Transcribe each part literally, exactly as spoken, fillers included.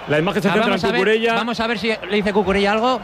La imagen se centra en Cucurella. Vamos a ver si le dice Cucurella algo.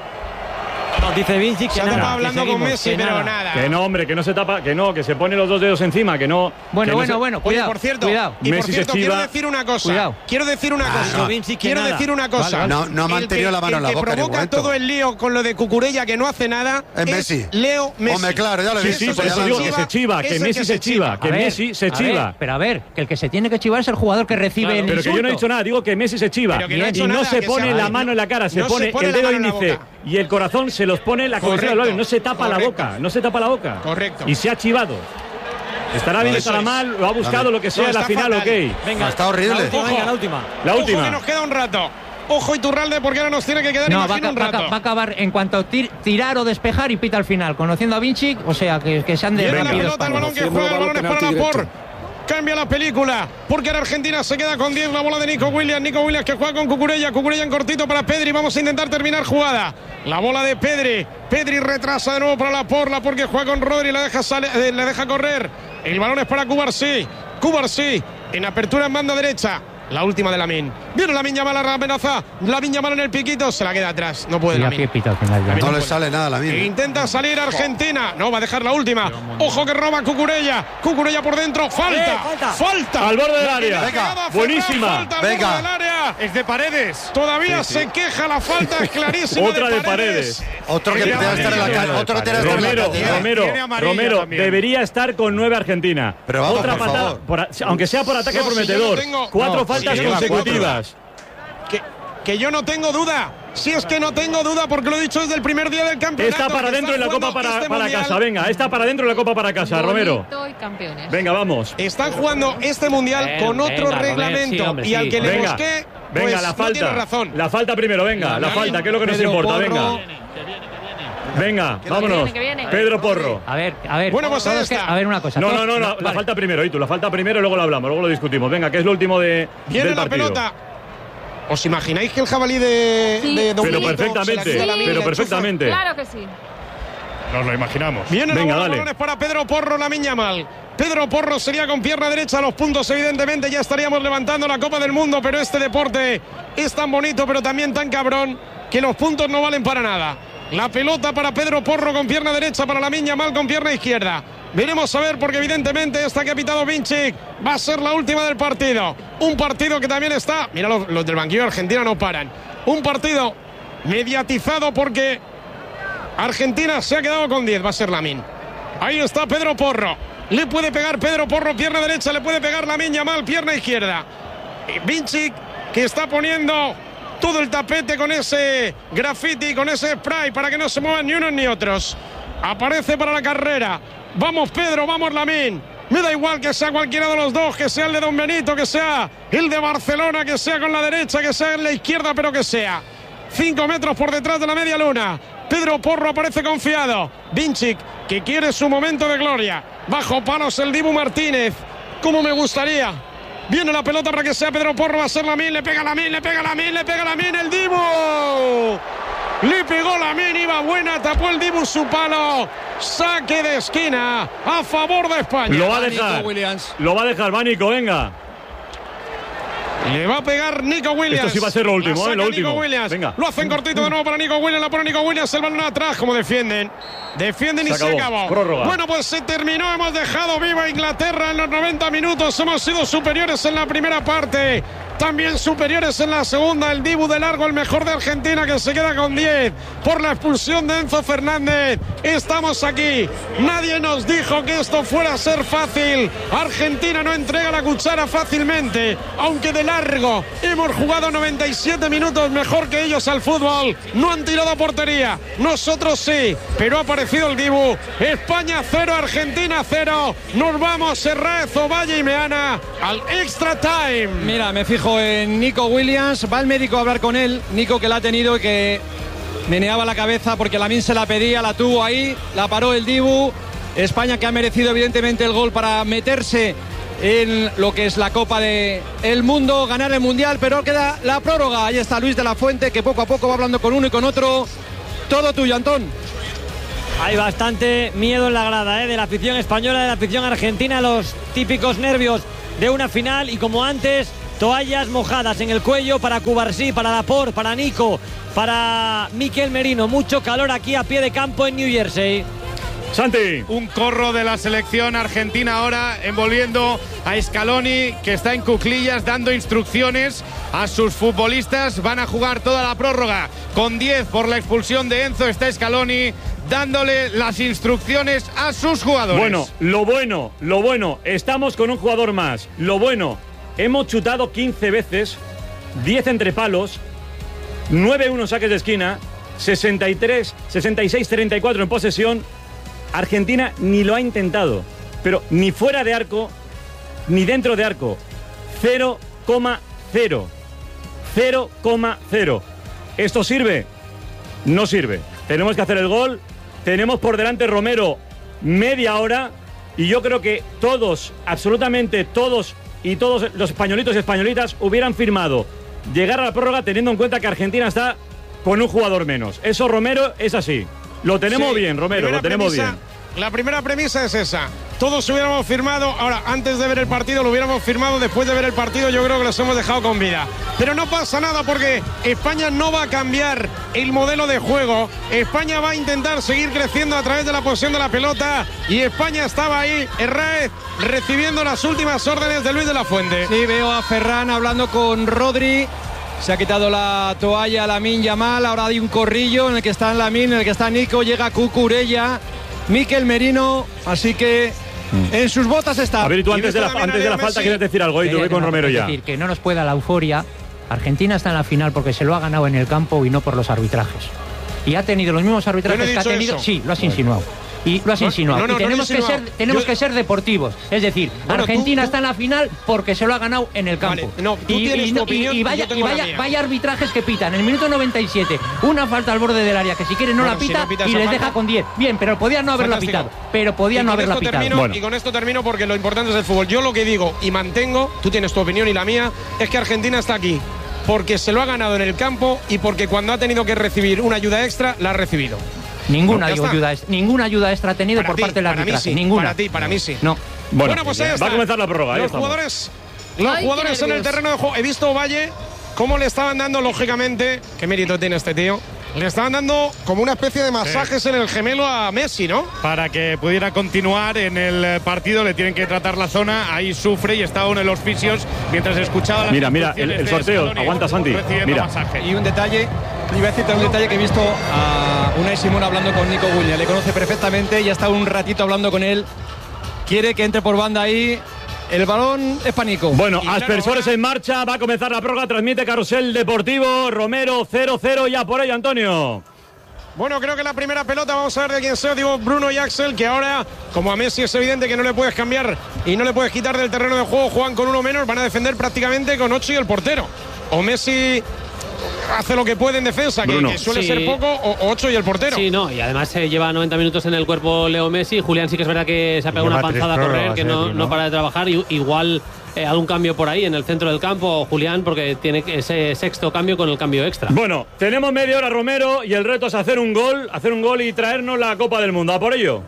No, dice Vinci que se nada. estaba hablando que con seguimos, Messi, que pero nada. nada. Que no, hombre, que no se tapa, que no, que se pone los dos dedos encima, que no. Bueno, que bueno, no se... bueno, cuidado. Oye, por cierto, cuidado. y por Messi cierto, se quiero chiva. decir una cosa. Cuidado. Quiero decir una Ah, cosa. no, Vinci, que quiero nada. decir una cosa. Vale, vale. No- no ha El mantenido que- la mano en la el boca que en ningún provoca momento. todo el lío con lo de Cucurella que no hace nada Es Messi. Leo Messi. Hombre, claro, ya lo he Sí, visto. sí, por ya eso lo digo he que visto. se chiva, Es que el Messi que se se chiva, chiva. que A ver, Messi se a chiva. ver, pero a ver, que el que se tiene que chivar es el jugador que recibe Claro, el Pero que yo no he insulto. dicho nada, digo que Messi se chiva. Pero que no ha y hecho no nada, se que pone se la va. mano en la cara, se No se pone pone el la dedo mano en la índice boca. y el corazón se los pone en la cabecera del Correcto. labio, no se tapa la Correcto. boca, no se tapa la boca. Correcto. Y se ha chivado. Estará bien, No, estará eso es. mal, lo ha buscado, No, lo que sea, no, en la está final, fatal. ok. Venga, Está horrible. La última, Ojo. venga, la última. La Ojo última. que nos queda un rato. Ojo Iturralde, porque ahora nos tiene que quedar, No, va, imagino, a- un va a- rato. va a acabar en cuanto tir- tirar o despejar y pita al final. Conociendo a Vinci, o sea, que, que se han de Viene la Venga. pelota, el balón que juega, el balón es para Laporte. Cambia la película, porque ahora Argentina se queda con diez, la bola de Nico Williams. Nico Williams que juega con Cucurella, Cucurella en cortito para Pedri. Vamos a intentar terminar jugada. La bola de Pedri. Pedri retrasa de nuevo para Laporte, Laporte que juega con Rodri, la deja, sale, eh, le deja correr. El balón es para Cubarsí. Cubarsí en apertura en banda derecha. La última de Lamine. Viene Lamine Yamal a la amenaza. Lamine Yamal en el piquito, se la queda atrás. No puede Y aquí Lamine. pita al final. ya. Lamine No le puede. sale nada a la misma. Intenta salir Argentina. No, va a dejar la última. Ojo que roba Cucurella. Cucurella por dentro. Falta. Eh, falta. Falta. Al borde del área. Venga. Ferran, Buenísima. Falta al Venga. borde del área. Es de Paredes. Todavía se queja la falta. Es clarísima. Otra de Paredes. Otro que Sí, tiene que estar en la calle. Otro que tiene que estar en la Romero, calle. Romero, Tiene amarilla Romero, también. debería estar con nueve Argentina. Pero vamos, Otra por patada, favor. por a- aunque sea por ataque No, si yo prometedor. no tengo- Cuatro no, faltas si lleva consecutivas. Que, que yo no tengo duda. Si es que no tengo duda, porque lo he dicho desde el primer día del campeonato. Está para que adentro en la jugando copa para, este para mundial. casa. Venga, está para adentro en la copa para casa, Romero. Bonito y campeones. Venga, vamos. Están jugando este mundial Ven, con otro venga, Robert, reglamento. sí, hombre, y al sí. que le Venga, busqué, venga, pues, la no tiene falta. razón. La falta primero, venga, la falta, que es lo que nos Pedro importa, Porro. venga. Venga, vámonos. viene, que viene. Pedro Porro. A ver, a ver. Bueno, pues ahí todos que- está. A ver, una cosa. No, todos- no, no, la, la vale. falta primero, y tú, la falta primero y luego lo hablamos, luego lo discutimos. Venga, que es lo último de, Viene del la partido. pelota. ¿Os imagináis que el jabalí de, Sí. de Pero Dominico perfectamente, se la quita la mina y pero la enchufa? perfectamente. Claro que sí. Nos lo imaginamos. Viene Venga, la bola, dale. balones para Pedro Porro, la miña mal. Pedro Porro sería con pierna derecha los puntos, evidentemente ya estaríamos levantando la Copa del Mundo, pero este deporte es tan bonito, pero también tan cabrón, que los puntos no valen para nada. La pelota para Pedro Porro con pierna derecha, para la miña mal con pierna izquierda. Veremos a ver, porque evidentemente esta que ha pitado Vinci va a ser la última del partido. Un partido que también está, mira, los, los del banquillo de Argentina no paran. Un partido mediatizado porque Argentina se ha quedado con diez, va a ser Lamine. Ahí está Pedro Porro. Le puede pegar Pedro Porro, pierna derecha, le puede pegar Lamine Yamal, pierna izquierda. Y Vinci, que está poniendo todo el tapete con ese graffiti, con ese spray, para que no se muevan ni unos ni otros. Aparece para la carrera. Vamos Pedro, vamos Lamine. Me da igual que sea cualquiera de los dos, que sea el de Don Benito, que sea el de Barcelona, que sea con la derecha, que sea en la izquierda, pero que sea. Cinco metros por detrás de la media luna. Pedro Porro aparece confiado. Vinci, que quiere su momento de gloria. Bajo palos el Dibu Martínez. Como me gustaría. Viene la pelota para que sea Pedro Porro. Va a ser Lamine. Le pega Lamine, le pega Lamine, le pega Lamine. El Dibu. Le pegó Lamine. Iba buena. Tapó el Dibu su palo. Saque de esquina a favor de España. Lo va a dejar. Williams. Lo va a dejar, Vánico, venga. Le va a pegar Nico Williams. Esto sí va a ser lo último, La saca eh, lo último. Nico Williams. Venga. Lo hacen cortito de nuevo para Nico Williams. La pone Nico Williams. El balón atrás. Como defienden. Defienden y Se se acabó. acabó. Prórroga. Bueno, pues se terminó. Hemos dejado viva Inglaterra en los noventa minutos. Hemos sido superiores en la primera parte. También superiores en la segunda. El Dibu de largo, el mejor de Argentina, que se queda con diez por la expulsión de Enzo Fernández. Estamos aquí. Nadie nos dijo que esto fuera a ser fácil. Argentina no entrega la cuchara fácilmente, aunque de largo. Hemos jugado noventa y siete minutos mejor que ellos al fútbol. No han tirado a portería. Nosotros sí, pero ha aparecido el Dibu. España cero, Argentina cero. Nos vamos, Serrat, Ovalle y Meana al extra time. Mira, me fijo en Nico Williams. Va el médico a hablar con él. Nico, que la ha tenido y que meneaba la cabeza porque Lamine se la pedía, la tuvo ahí, la paró el Dibu. España, que ha merecido evidentemente el gol para meterse en lo que es la Copa del Mundo, ganar el Mundial, pero queda la prórroga. Ahí está Luis de la Fuente, que poco a poco va hablando con uno y con otro. Todo tuyo, Antón. Hay bastante miedo en la grada, ¿eh? De la afición española, de la afición argentina, los típicos nervios de una final, y como antes toallas mojadas en el cuello para Cubarsí, para Laporte, para Nico, para Mikel Merino. Mucho calor aquí a pie de campo en New Jersey. Santi. Un corro de la selección argentina ahora envolviendo a Scaloni, que está en cuclillas dando instrucciones a sus futbolistas. Van a jugar toda la prórroga con diez por la expulsión de Enzo. Está Scaloni dándole las instrucciones a sus jugadores. Bueno, lo bueno, lo bueno, estamos con un jugador más. Lo bueno, hemos chutado quince veces, diez entre palos, nueve uno saques de esquina, sesenta y tres, sesenta y seis, treinta y cuatro en posesión. Argentina ni lo ha intentado, pero ni fuera de arco, ni dentro de arco. cero coma cero. cero coma cero. ¿Esto sirve? No sirve. Tenemos que hacer el gol. Tenemos por delante Romero media hora. Y yo creo que todos, absolutamente todos y todos los españolitos y españolitas hubieran firmado llegar a la prórroga teniendo en cuenta que Argentina está con un jugador menos. Eso, Romero, es así. Lo tenemos sí, bien, Romero, lo tenemos premisa, bien. La primera premisa es esa. Todos hubiéramos firmado, ahora, antes de ver el partido, lo hubiéramos firmado, después de ver el partido, yo creo que los hemos dejado con vida. Pero no pasa nada porque España no va a cambiar el modelo de juego. España va a intentar seguir creciendo a través de la posesión de la pelota. Y España estaba ahí, Herrera, recibiendo las últimas órdenes de Luis de la Fuente. Sí, veo a Ferran hablando con Rodri. Se ha quitado la toalla a Lamine Yamal. Ahora hay un corrillo en el que está Lamine, en el que está Nico. Llega Cucurella, Mikel Merino. Así que en sus botas está. A ver, tú antes de la, antes de la falta quieres decir algo y tú voy con no, Romero ya. Es decir, que no nos pueda la euforia. Argentina está en la final porque se lo ha ganado en el campo y no por los arbitrajes. Y ha tenido los mismos arbitrajes no que ha tenido. Eso. Sí, lo has insinuado. Y lo has insinuado. No, no, no, y tenemos, no que, ser, tenemos Yo... que ser deportivos. Es decir, bueno, Argentina tú, tú... está en la final porque se lo ha ganado en el campo. Vale, no, tú y, tienes y, tu opinión, y, y vaya, y vaya, vaya arbitrajes que pitan. En el minuto noventa y siete, una falta al borde del área que si quieren no bueno, la pita si no y les falta. Deja con diez. Bien, pero podían no haberla Fantástico. pitado. Pero podían no haberla pitado. Termino, bueno. Y con esto termino porque lo importante es el fútbol. Yo lo que digo y mantengo, tú tienes tu opinión y la mía, es que Argentina está aquí porque se lo ha ganado en el campo y porque cuando ha tenido que recibir una ayuda extra, la ha recibido. Ninguna, no, ayuda, ninguna ayuda extra ha tenido para por ti, parte del arbitraje. Sí, ninguna. Para ti, para mí sí. No. Bueno, bueno pues ahí está. Va a comenzar la prórroga. Ahí los estamos. jugadores, los Ay, jugadores en el terreno de juego. He visto Valle cómo le estaban dando, lógicamente, qué mérito tiene este tío. Le estaban dando como una especie de masajes sí. en el gemelo a Messi, ¿no? Para que pudiera continuar en el partido le tienen que tratar la zona. Ahí sufre y está uno de los fisios mientras escuchaba las Mira, mira, el, el sorteo. Aguanta, Santi. Mira. Masaje. Y un detalle, iba a decirte un detalle que he visto a Unai Simón hablando con Nico Williams. Le conoce perfectamente y ha estado un ratito hablando con él. Quiere que entre por banda ahí. El balón es para Nico. Bueno, aspersores en marcha, va a comenzar la prórroga, transmite Carrusel Deportivo, Romero cero cero, ya por ello, Antonio. Bueno, creo que la primera pelota, vamos a ver de quién sea, digo Bruno y Axel, que ahora, como a Messi es evidente que no le puedes cambiar y no le puedes quitar del terreno de juego, juegan con uno menos, van a defender prácticamente con ocho y el portero. O Messi hace lo que puede en defensa, que, que suele sí. ser poco, o ocho y el portero. Sí, no, y además se eh, lleva noventa minutos en el cuerpo Leo Messi. Julián sí que es verdad que se ha pegado una panzada a correr, que no, no para de trabajar. Y, igual eh, algún cambio por ahí en el centro del campo, Julián, porque tiene ese sexto cambio con el cambio extra. Bueno, tenemos media hora, Romero, y el reto es hacer un gol, hacer un gol y traernos la Copa del Mundo. ¿A por ello?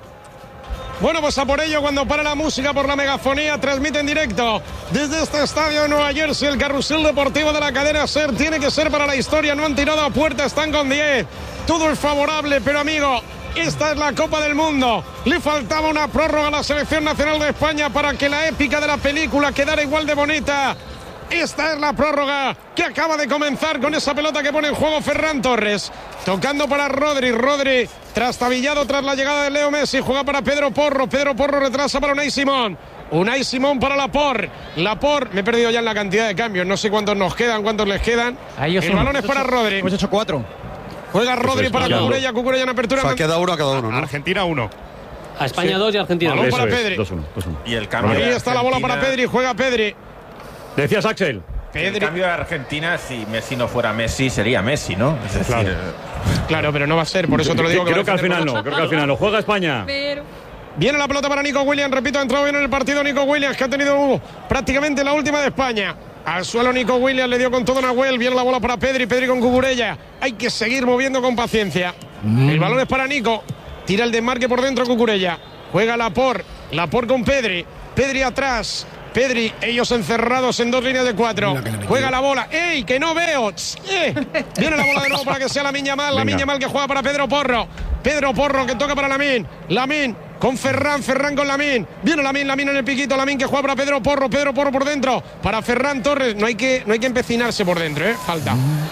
Bueno, pues a por ello, cuando para la música por la megafonía, transmite en directo desde este estadio de Nueva Jersey, el Carrusel Deportivo de la cadena SER. Tiene que ser para la historia, no han tirado a puerta, están con diez. Todo es favorable, pero amigo, esta es la Copa del Mundo. Le faltaba una prórroga a la Selección Nacional de España para que la épica de la película quedara igual de bonita. Esta es la prórroga que acaba de comenzar con esa pelota que pone en juego Ferran Torres. Tocando para Rodri. Rodri trastabillado tras la llegada de Leo Messi. Juega para Pedro Porro. Pedro Porro retrasa para Unai Simón. Unai Simón para Laporte. Laporte, me he perdido ya en la cantidad de cambios. No sé cuántos nos quedan, cuántos les quedan. El son, balón es para hecho, Rodri. Hemos hecho cuatro. Juega Rodri para Cucurella. Cucurella en apertura. O sea, queda uno a cada uno, ¿no? Argentina uno. A España sí. dos y Argentina balón dos. para Pedri. dos uno, dos uno. Y el cambio. Ahí está la bola para Pedri. Juega Pedri. Decías, Axel. El cambio de Argentina, si Messi no fuera Messi, sería Messi, ¿no? Es decir, claro, claro, pero no va a ser, por eso te lo digo. Que creo que al final no, creo que al final no. Juega España. Pero... Viene la pelota para Nico Williams, repito, ha entrado bien en el partido Nico Williams, que ha tenido uh, prácticamente la última de España. Al suelo Nico Williams, le dio con todo Nahuel, viene la bola para Pedri, Pedri con Cucurella. Hay que seguir moviendo con paciencia. Mm. El balón es para Nico, tira el desmarque por dentro Cucurella. Juega Laporte, Laporte con Pedri, Pedri atrás. Pedri, ellos encerrados en dos líneas de cuatro. Juega la bola. ¡Ey, que no veo! ¡Eh! Viene la bola de nuevo para que sea Lamine Yamal. Lamine Yamal que juega para Pedro Porro. Pedro Porro que toca para Lamine. Lamine con Ferran, Ferran con Lamine. Viene Lamine, Lamine en el piquito. Lamine que juega para Pedro Porro. Pedro Porro por dentro. Para Ferran Torres. No hay que, no hay que empecinarse por dentro, ¿eh? Falta.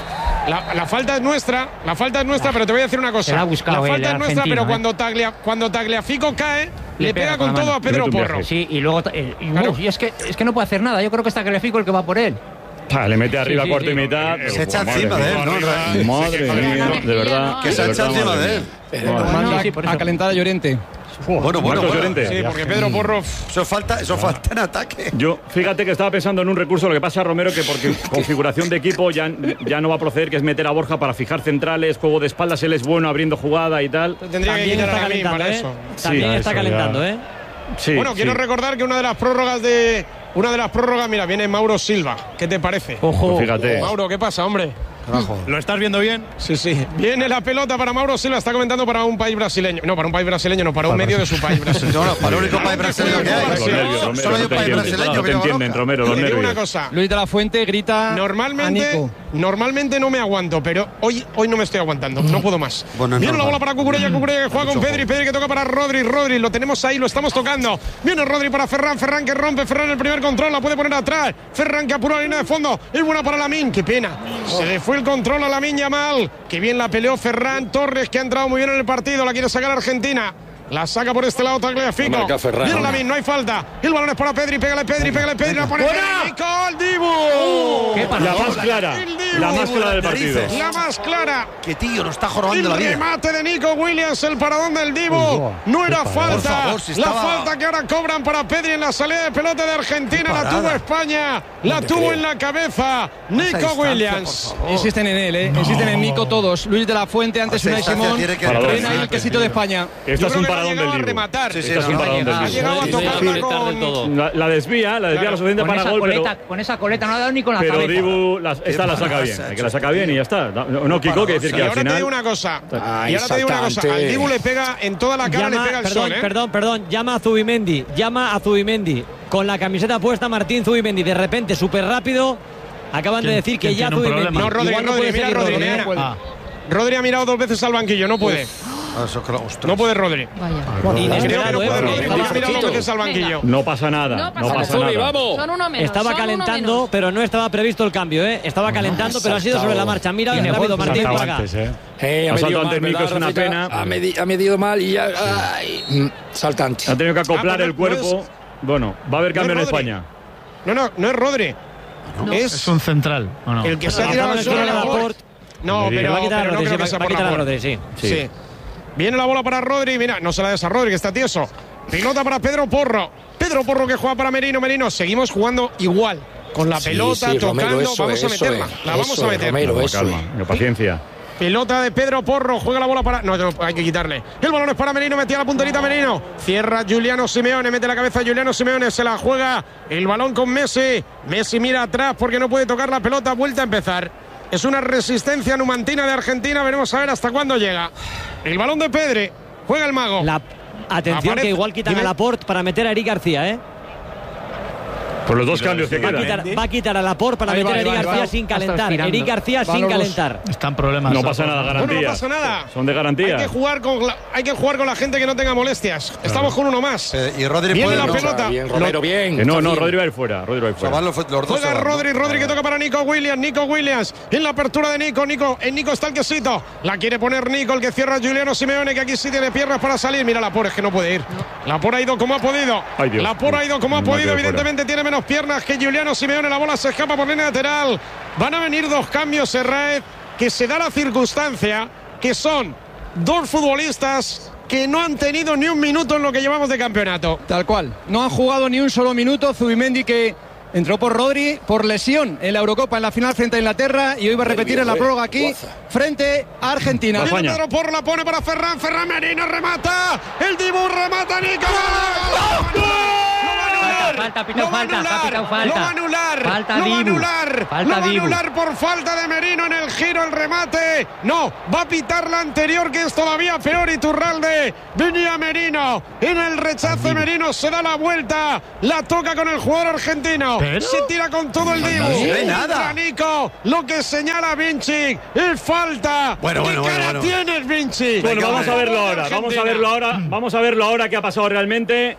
La, la falta es nuestra, la falta es nuestra, pero te voy a decir una cosa. La, buscado la falta el es nuestra, argentino, pero ¿eh? cuando, Taglia, cuando Tagliafico cae, le, le pega, pega con, con todo a Pedro Porro. Sí, y luego eh, y, claro. uf, y es que es que no puede hacer nada. Yo creo que está Tagliafico el que va por él. Ah, le mete arriba sí, sí, corto sí. y mitad. Se echa encima de él, ¿no? Madre mía, de verdad. Que se echa encima de él. Manda a calentar a Llorente. Bueno, bueno, bueno. Llorente. Sí, porque Pedro Porro. Eso falta, eso falta en ataque. Yo, fíjate que estaba pensando en un recurso, lo que pasa a Romero, que porque configuración de equipo ya, ya no va a proceder, que es meter a Borja para fijar centrales, juego de espaldas, él es bueno abriendo jugada y tal. Tendría También que está calentando, para ¿eh? eso. También sí, está eso, calentando, ya. ¿eh? Sí, bueno, sí. quiero recordar que una de las prórrogas de. Una de las prórrogas, mira, viene Mauro Silva. ¿Qué te parece? Ojo, pues fíjate. Mauro, ¿qué pasa, hombre? Carajo. ¿Lo estás viendo bien? Sí, sí. Viene la pelota para Mauro Silva, está comentando para un país brasileño. No, para un país brasileño, no, para un medio de su país brasileño. No, no, para el único país brasileño que hay. Los nervios, Romero, Solo hay no un te país entienden, brasileño. no te entienden, Romero, los Te digo una nervios. cosa. Luis de la Fuente grita Normalmente, a Nico. normalmente no me aguanto, pero hoy, hoy no me estoy aguantando, no puedo más. Bueno, Viene la normal. bola para Cucurella, Cucurella que juega con Mucho Pedri, Pedri que toca para Rodri, Rodri, lo tenemos ahí, lo estamos tocando. Viene Rodri para Ferran, Ferran que rompe, Ferran el primer control, la puede poner atrás. Ferran que apura la línea de fondo, es buena para Lamine, qué pena. Se le fue el control a Lamine Yamal, que bien la peleó Ferran Torres, que ha entrado muy bien en el partido, la quiere sacar Argentina. La saca por este lado Tagliafico. Viene Lamine, no hay falta. El balón es para Pedri, pégale Pedri, pégale Pedri, la pone Nico, el Dibu. ¿Qué pasó? La más clara, la más clara del partido. La más clara. Que tío, nos está jorobando la El vida. remate de Nico Williams, el paradón del Dibu. No era falta. Por favor, si la estaba... falta que ahora cobran para Pedri en la salida de pelota de Argentina. La tuvo España. La No tuvo creo. en la cabeza Nico Williams. Insisten en él, ¿eh? Insisten en Nico todos. Luis de la Fuente, antes A Unai esa Simón. distancia tiene que- Paradón. Ven ahí el quesito de España. Esto Yo es creo un que no ha paradón llegado del a Dibu. rematar. Sí, sí, Esto es no, un no, paradón Ha del Dibu. llegado a Sí, tocarla sí, conectar del con. todo. La, la desvía, la desvía lo suficiente Con para esa, gol, coleta, pero, con esa coleta no ha dado ni con la pero cabeza. Dibu la, esta la saca bien. El que la saca bien y ya está. No, no Kiko, que decir Y que al ahora te digo final. una cosa. Ay, Y ahora te digo una cosa. saltante. Al Dibu le pega en toda la cara, Llama- le pega el perdón, sol, ¿eh? perdón, perdón. Llama a Zubimendi. Llama a Zubimendi. Con la camiseta puesta Martín Zubimendi. De repente, súper rápido. Acaban de decir que ya Zubimendi. No, Rodri, Igual no Rodri, puede mira seguir Rodri, Rodri, ¿eh? mira. Ah. Rodri ha mirado dos veces al banquillo, no puede. Ah, eso, claro, ostras. No puede Rodri. Vaya. Creo que Inesperado, no ¿eh? puede Rodri, Estaba- porque ha mirado dos veces al banquillo. No pasa nada, No no pasa pasa nada. nada. Son uno menos. Estaba son uno calentando, menos. pero no estaba previsto el cambio, ¿eh? Estaba calentando, pero ha sido sobre la marcha. Mira, Tiene rápido, gol, Martín, Saltado por acá. antes, ¿eh? Eh, Ha ha saltado medido antes mal, Nico, ¿verdad, es una Rafita? pena. Ha, medi- ha medido mal y ya. Ay, mm, saltante. Ha tenido que acoplar Ah, el no cuerpo. es- Bueno, va a haber cambio no en es Rodri. España. No, no, no es Rodri. Es un central, ¿o no? el que se ha tirado al suelo. a Laporte. No, Le pero, va a quitar a pero no Rodri, creo sí, que sea va a por quitar a Laporte. Rodri, sí. Sí. Viene la bola para Rodri, mira, no se la des a Rodri, que está tieso. Pelota para Pedro Porro. Pedro Porro que juega para Merino, Merino. Seguimos jugando igual. Con la Sí, pelota, sí, tocando, Romero, eso vamos a es, meterla. eso La es, vamos eso a es, meter. Romero, Con eso calma, es. con paciencia. Pelota de Pedro Porro, juega la bola para. No, no, hay que quitarle. El balón es para Merino, metía la punterita Merino. Cierra Giuliano Simeone, mete la cabeza Giuliano Simeone, se la juega el balón con Messi. Messi mira atrás porque no puede tocar la pelota, vuelta a empezar. Es una resistencia numantina de Argentina, veremos a ver hasta cuándo llega. El balón de Pedri, juega el mago. La, atención, Aparece- que igual quitan Dime. a Laporte para meter a Eric García, ¿eh? Por los dos cambios que Va a quedan. quitar, va a, quitar a Laporte para Ahí meter va, a ahí Eric va, ahí García va. sin Está calentar. estirando. Eric García Van sin los dos. calentar. Están problemas. No pasa nada, Bueno, garantía. no pasa nada. Son de Hay garantía. que jugar con la, hay que jugar con la gente que no tenga molestias. Estamos con uno más. Eh, y Rodri Viene puede. la ¿no? pelota. Bien, Romero, bien. Que no, está no, bien. Rodri va a ir fuera. Rodri va a ir O sea, fuera. van los, los dos. Juega se van, Rodri, ¿no? Rodri que toca para Nico Williams, Nico Williams en la apertura de Nico, Nico, en Nico está el quesito, la quiere poner Nico, el que cierra Giuliano Simeone, que aquí sí tiene piernas para salir, mira la por es que no puede ir, la por ha ido como ha podido, Ay, Dios. la por ha ido como ha No podido, quedó evidentemente tiene menos piernas que Giuliano Simeone, la bola se escapa por línea lateral, van a venir dos cambios, Serraez, que se da la circunstancia que son dos futbolistas que no han tenido ni un minuto en lo que llevamos de campeonato. Tal cual. No han jugado ni un solo minuto. Zubimendi que entró por Rodri por lesión en la Eurocopa en la final frente a Inglaterra y hoy va a repetir en la prórroga aquí frente a Argentina. Va Viene España. Pedro Porro, la pone para Ferran, Ferran Merino remata, el Dibu remata, Nico. ¡Gol! ¡Gol! ¡Gol! falta, falta, pitao lo va a falta, anular, pitao falta. lo va a anular, Falta lo va a Dibu. anular, Falta lo va a Dibu. anular por falta de Merino en el giro, el remate. No, va a pitar la anterior, que es todavía peor. Iturralde, venía Merino, en el rechace Merino se da la vuelta, la toca con el jugador argentino, ¿Pero? se tira con todo el Dibu. No hay nada. Entra Nico, lo que señala Vinci, es falta. Bueno, ¿Qué bueno, bueno, cara bueno. tienes, Vinci? Bueno, Venga, vamos a hombre. verlo ahora, vamos a verlo ahora, vamos a verlo ahora qué ha pasado realmente.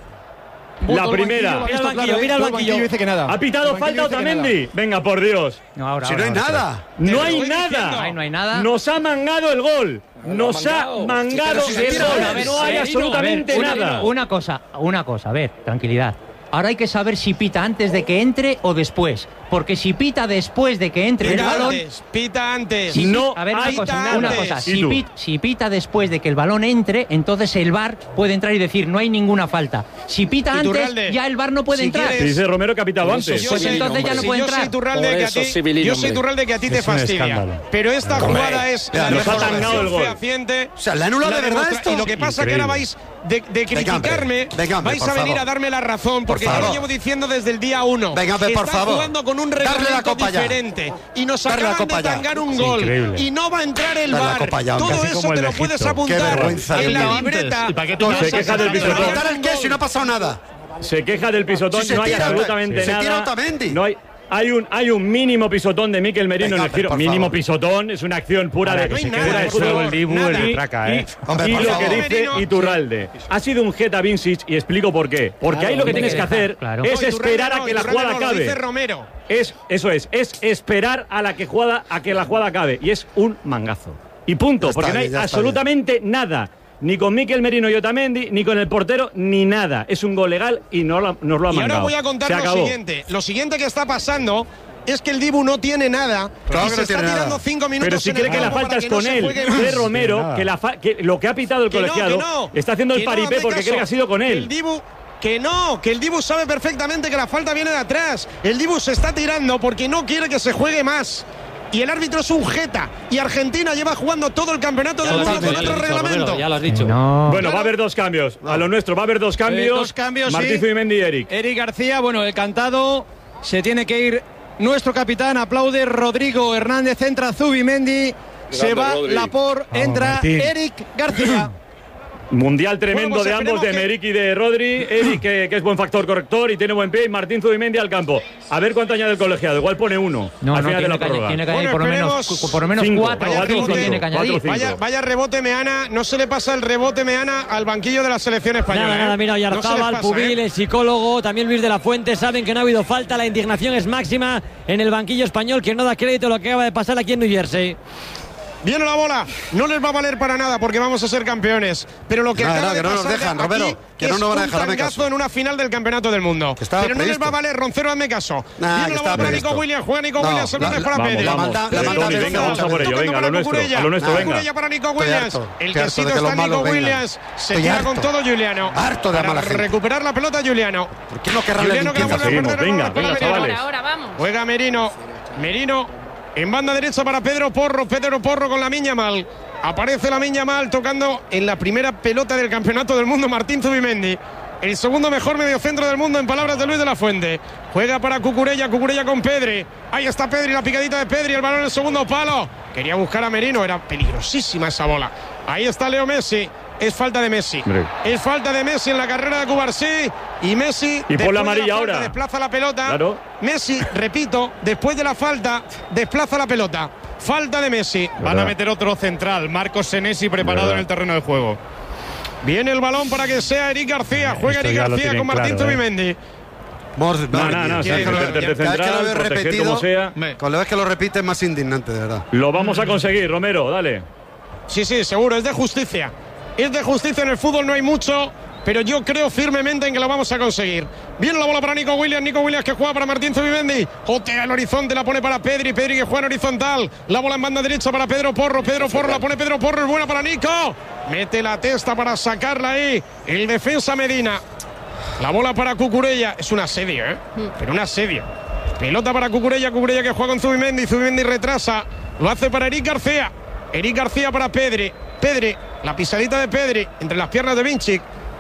La primera. Mira el banquillo, mira el banquillo. Dice que nada. ¿Ha pitado El banquillo falta dice que Otamendi? Venga, por Dios. No, ahora, Si no ahora, hay ahora, nada. No lo hay estoy nada. diciendo. Ahí no hay nada. Nos ha mangado el gol. Nos ha mangado. mangado Pero si se el tira gol. una vez, No hay Merino. absolutamente A ver, una, nada. Una cosa, una cosa, a ver, tranquilidad. Ahora hay que saber si pita antes de que entre o después. Porque si pita después de que entre el Pita balón. antes, pita antes. Si No pi- a ver, una hay cosa, nada. una cosa. ¿Y Si, tú? pit- si pita después de que el balón entre, entonces el V A R puede entrar y decir no hay ninguna falta. Si pita Iturralde, antes, ya el V A R no puede si entrar. quieres- Dice Romero que ha pitado Por eso antes. sí, Pues Civilino, entonces ya hombre. no Si puede yo soy entrar. Iturralde Por que a eso, ti, Civilino, yo soy hombre. Iturralde que a ti te Es un fastidia. escándalo. Pero esta Hombre. jugada es Mira, la nos ha demostración tangado el gol. fehaciente. O sea, ¿le ha anulado La de verdad demostra- esto? Y lo que pasa es que ahora Increíble. vais de, de criticarme, venga, hombre, vais por a venir favor. a darme la razón, porque Por yo lo favor. llevo diciendo desde el día uno. Venga, hombre, por Están favor. jugando con un Darle la reglamento copa ya. diferente y nos Darle la acaban de copa ya. tangar un Es gol increíble. y no va a entrar el Darle la V A R. copa ya, hombre. Todo Así eso como el te de lo puedes Egipto. apuntar Qué vergüenza en de la Dios. libreta. ¿Y para qué tú No, no se sacas queja del la pisotón. pelota? ¿Quitar el qué si no ha pasado nada? Se queja del pisotón, Si se no hay tira, absolutamente se nada. tira Otamendi. No hay, hay un hay un mínimo pisotón de Mikel Merino Venga, en el hombre, giro. por Mínimo favor. pisotón, es una acción pura Ahora de que se pura quede de de fútbol. fútbol, Dibu, nada. y- traca, y- ¿eh? Hombre, y por lo favor. que dice Merino. Iturralde. Ha sido un Jeta Vincic y explico por qué. Porque Claro, ahí lo que tiene tienes que que dejar, hacer claro. es No, Iturralde esperar a no, que la Iturralde jugada no, lo dice acabe. Romero. Es, eso es, es esperar a la que jugada, a que la jugada acabe. Y es un mangazo. Y punto, Ya está porque no hay bien, ya está absolutamente nada. Ni con Mikel Merino y Otamendi, ni con el portero, ni nada. Es un gol legal y no lo, nos lo ha Y ahora mangado. voy a contar Se lo acabó. siguiente. Lo siguiente que está pasando es que el Dibu no tiene nada Claro y que se no está tiene tirando nada. cinco minutos Pero si en cree el que la campo falta para es que no con se él, juegue de más. Romero, que, la fa- que lo que ha pitado el Que no, colegiado que no. está haciendo el Que no, paripé hazme porque caso. cree que ha sido con Que él. El Dibu, que no, que el Dibu sabe perfectamente que la falta viene de atrás. El Dibu se está tirando porque no quiere que se juegue más. Y el árbitro es un jeta. Y Argentina lleva jugando todo el campeonato Ya del lo has mundo dicho, con ya lo otro has dicho, reglamento. Romero, ya lo has dicho. No. Bueno, va a haber dos cambios. A lo nuestro va a haber dos cambios. dos cambios, Martín sí. Zubimendi y Eric. Eric García, bueno, el cantado, se tiene que ir nuestro capitán, aplaude Rodrigo Hernández, entra Zubimendi, se va Rodri. Lapor, entra Martín. Eric García. Mundial tremendo Bueno, pues de ambos, de esperemos que- Meric y de Rodri. Eric, que, que es buen factor corrector y tiene buen pie. Y Martín Zubimendi al campo. A ver cuánto añade el colegiado. Igual pone uno No, al no, final de tiene la que, prórroga. tiene que añadir Bueno, por lo menos, esperemos cu- por lo menos cinco, cuatro, vaya cuatro o cinco cinco, tiene que cuatro o añadir. cinco. Vaya, vaya rebote Meana, no se le pasa el rebote Meana al banquillo de la selección española. Nada, nada, ¿eh? mira, No se les Oyarzábal, pasa, Pubil, ¿eh? el psicólogo, también Luis de la Fuente, saben que no ha habido falta, la indignación es máxima en el banquillo español, que no da crédito a lo que acaba de pasar aquí en New Jersey. Viene la bola, no les va a valer para nada porque vamos a ser campeones. Pero lo que Nada, acaba nada, de que no nos pasar dejan, aquí Romero, que es no nos van a un dejar, hazme tangazo caso. en una final del campeonato del mundo. Que estaba Pero no les previsto. va a valer, Roncero, hazme caso. Nah, Viene que la está bola para previsto. Nico Williams, juega Nico No, Williams, el la- balón es la- para Vamos, Pedri. la vamos. manda- la Tony, manda venga, Benzema, vamos a por ello. Tocando Venga, para lo nuestro. Cucurella. A lo nuestro, Ah, venga. Cucurella para Nico Estoy Williams. harto, El estoy que harto sí de que está los Nico malos vengan. Williams. Se Estoy tira harto. con todo Juliano. Harto de Para mala gente. recuperar la pelota Juliano. ¿Por qué no querrán la Juliano que la limpieza? vuelve a Seguimos, perder el venga, balón para venga, Merino. chavales. Ahora vamos. Juega Merino. Merino en banda derecha para Pedro Porro. Pedro Porro con la Miña Mal. Aparece la Miña Mal tocando en la primera pelota del campeonato del mundo Martín Zubimendi. El segundo mejor mediocentro del mundo en palabras de Luis de la Fuente. Juega para Cucurella, Cucurella con Pedri. Ahí está Pedri, la picadita de Pedri, el balón en el segundo palo. Quería buscar a Merino, era peligrosísima esa bola. Ahí está Leo Messi. Es falta de Messi. Hombre. Es falta de Messi en la carrera de Cubarsí. Y Messi. Y por la después de amarilla falta, ahora. Desplaza la pelota. Claro. Messi, repito, después de la falta, desplaza la pelota. Falta de Messi. Van a meter otro central, Marcos Senesi preparado Verdad. en el terreno de juego. Viene el balón para que sea Eric García. Juega Esto Eric ya lo García tienen con Martín claro, ¿eh? Zubimendi. Mor- No, no, no, Dios, sí, cada vez que lo- meterte cada vez que lo central, veo proteger repetido, como sea. con la vez que lo repite es más indignante, de verdad. Lo vamos a conseguir, Romero, dale. Sí, sí, seguro, es de justicia. Es de justicia en el fútbol, no hay mucho, pero yo creo firmemente en que lo vamos a conseguir. Viene la bola para Nico Williams, Nico Williams que juega para Martín Zubimendi. Jotea el horizonte, la pone para Pedri, Pedri que juega en horizontal. La bola en banda derecha para Pedro Porro, Pedro Porro, la pone Pedro Porro, es buena para Nico. Mete la testa para sacarla ahí. El defensa Medina. La bola para Cucurella, es un asedio, ¿eh? Pero un asedio. Pelota para Cucurella, Cucurella que juega con Zubimendi, Zubimendi retrasa. Lo hace para Eric García. Eric García para Pedri. Pedri, la pisadita de Pedri entre las piernas de Vinci.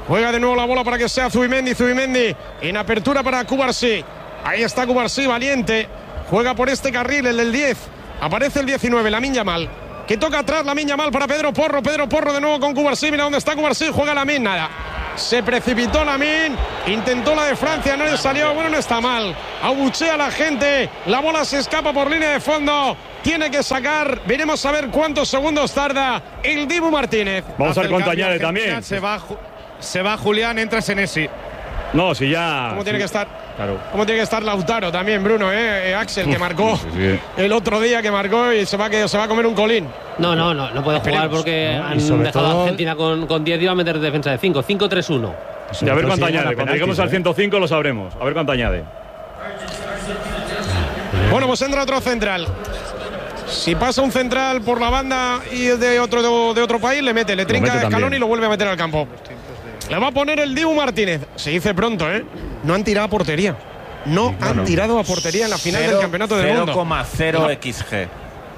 Juega de nuevo la bola para que sea Zubimendi. Zubimendi en apertura para Cubarsí. Ahí está Cubarsí, valiente. Juega por este carril, el del diez. Aparece el diecinueve, Lamine Yamal. Que toca atrás Lamine Yamal para Pedro Porro. Pedro Porro de nuevo con Cubarsí. Mira dónde está Cubarsí. Juega Lamine, nada. Se precipitó Lamine. Intentó la de Francia, no le salió. Bueno, no está mal. Abuchea a la gente. La bola se escapa por línea de fondo. Tiene que sacar. Veremos a ver cuántos segundos tarda el Dibu Martínez. Vamos a ver cuánto añade también. Se va, se va Julián, entra Senesi. No, si ya. ¿Cómo tiene sí. que estar? Claro. ¿Cómo tiene que estar Lautaro también, Bruno? Eh? Eh, Axel, que marcó sí, sí. el otro día, que marcó y se va, que, se va a comer un colín. No, no, no, no puede jugar porque no, han dejado todo... a Argentina con, con diez y va a meter defensa de cinco. cinco tres uno. Y a ver cuánto añade. Cuando lleguemos al ciento cinco lo sabremos. A ver cuánto añade. Bueno, pues entra otro central. Si pasa un central por la banda y de otro, de otro país, le mete, le trinca a Scaloni y lo vuelve a meter al campo. Le va a poner el Dibu Martínez. Se dice pronto, ¿eh? No han tirado a portería. No bueno, han tirado a portería en la final cero, del Campeonato del Mundo. cero coma cero equis ge.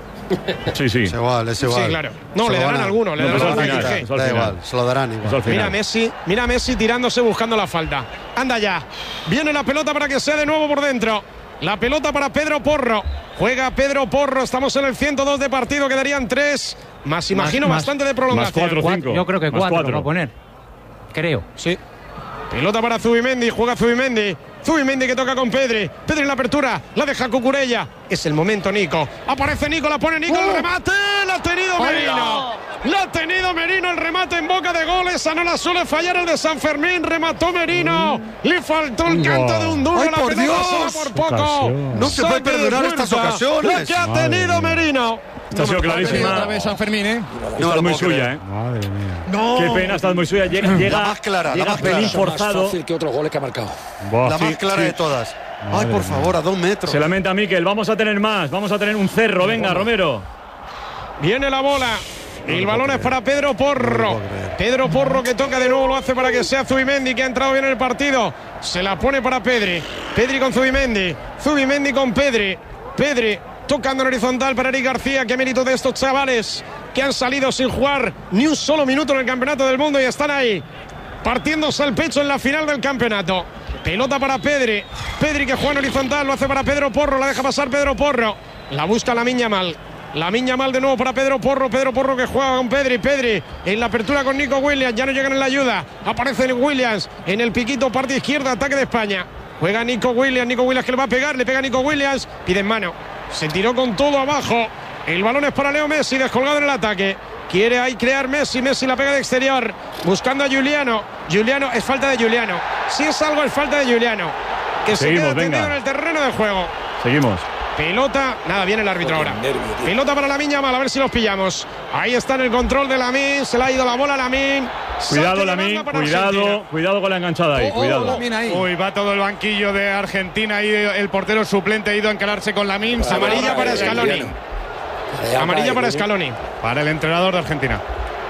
Sí, sí. Es igual, es igual. Sí, claro. No, se le darán alguno, le darán alguno. Da igual, se lo darán igual. Mira Messi, mira Messi tirándose buscando la falta. Anda ya. Viene la pelota para que sea de nuevo por dentro. La pelota para Pedro Porro. Juega Pedro Porro. Estamos en el ciento dos de partido. Quedarían tres. Más, imagino, más, bastante de prolongación. Más cuatro, cinco. Yo creo que más cuatro, cuatro. lo va a poner. Creo. Sí. Pelota para Zubimendi. Juega Zubimendi. Zubimendi que toca con Pedri. Pedri en la apertura. La deja Cucurella. Es el momento, Nico. Aparece Nico. La pone Nico. ¡Oh! El remate. La ha tenido Merino. La ha tenido Merino. El remate en boca de goles. Esa no la suele fallar el de San Fermín. Remató Merino. Le faltó el canto de un duro. ¡Ay, la por pelota Dios! se va por poco. Ocasión. No se puede perdonar estas ocasiones. La que ha tenido Merino. Esta ha sido clarísima. Otra vez San Fermín, ¿eh? No, es muy suya, ¿eh? Madre mía. No. Qué pena, esta es muy suya. Llega, llega, la más clara, llega la más pelín clara. forzado. Más fácil que otros goles que ha marcado. Buah. La Sí, más clara sí. de todas. Madre Ay, por mía. favor, a dos metros. Se lamenta Miquel. Vamos a tener más. Vamos a tener un cerro. Venga, Romero. Viene la bola. El balón es para Pedro Porro. Pedro Porro que toca de nuevo, lo hace para que sea Zubimendi, que ha entrado bien en el partido. Se la pone para Pedri. Pedri con Zubimendi. Zubimendi con Pedri. Pedri tocando en horizontal para Eric García. Qué mérito de estos chavales que han salido sin jugar ni un solo minuto en el Campeonato del Mundo y están ahí partiéndose el pecho en la final del campeonato. Pelota para Pedri. Pedri que juega en horizontal, lo hace para Pedro Porro. La deja pasar Pedro Porro. La busca Lamine Yamal. Lamine Yamal de nuevo para Pedro Porro. Pedro Porro que juega con Pedri. Pedri en la apertura con Nico Williams. Ya no llegan en la ayuda. Aparece Williams en el piquito, parte izquierda, ataque de España. Juega Nico Williams. Nico Williams que le va a pegar. Le pega Nico Williams. Pide en mano. Se tiró con todo abajo. El balón es para Leo Messi, descolgado en el ataque. Quiere ahí crear Messi. Messi la pega de exterior. Buscando a Giuliano. Giuliano, es falta de Giuliano. Si es algo, es falta de Giuliano. Que Seguimos, se queda tendido venga. en el terreno de juego. Seguimos. Pelota, nada, viene el árbitro ahora. Pelota para Lamine Yamal, a ver si los pillamos. Ahí está en el control de Lamine, se le ha ido la bola a Lamine. Cuidado, Lamine, cuidado, cuidado con la enganchada ahí, cuidado. Uy, va todo el banquillo de Argentina y el portero suplente ha ido a encararse con Lamine. Amarilla para Scaloni. Amarilla para Scaloni. Para el entrenador de Argentina.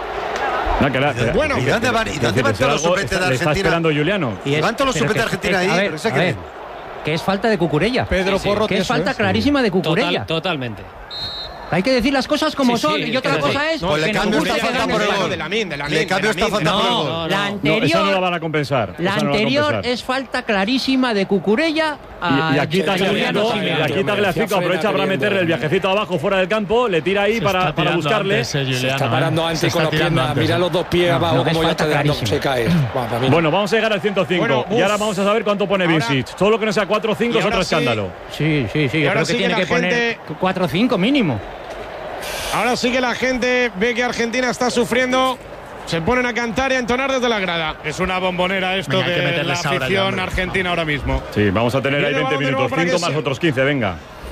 No, que la, Bueno, ¿y dónde van, y dónde van todos los suplentes de Le está Argentina? esperando Juliano. Y es- Van todos los pero suplentes de que- Argentina que- ahí. a ver, pero ese a que- ver, que es falta de Cucurella. Pedro Porro, que es eso falta es. clarísima de Total, Cucurella. totalmente. Hay que decir las cosas como Sí, son. sí, y otra es cosa así. es Pues le que nos cambio gusta esta que falta gane por el España. gol. De Lamine, de Lamine, Le cambio de esta Lamine. falta por el No, gol. no, La no. No, anterior, esa no la van a compensar. la esa no la van a anterior compensar. es falta clarísima de Cucurella. Y, y aquí Tagliafico, y aquí Tagliafico aprovecha para meterle el viajecito abajo fuera del campo, le tira ahí para, para buscarle. Se está parando antes con los pies. Mira los dos pies No, abajo no, es como ya falta está dando, clarísima. se cae. Bueno, para mí no. Bueno, vamos a llegar al ciento cinco. Bueno, y uf. ahora vamos a saber cuánto pone Ahora- Vincic. Todo lo que no sea cuatro o cinco Y es otro ahora sí. escándalo. Sí, sí, sí. Y Yo ahora creo que sí que tiene la que poner gente- cuatro o cinco mínimo. Ahora sí que la gente ve que Argentina está sufriendo. Se ponen a cantar y a entonar desde la grada. Es una bombonera esto Venga, hay que de la meterles ahora ya, afición hombre. argentina ahora mismo. Sí, vamos a tener ahí Viene el veinte balón de nuevo minutos. para cinco que más se- otros quince, venga.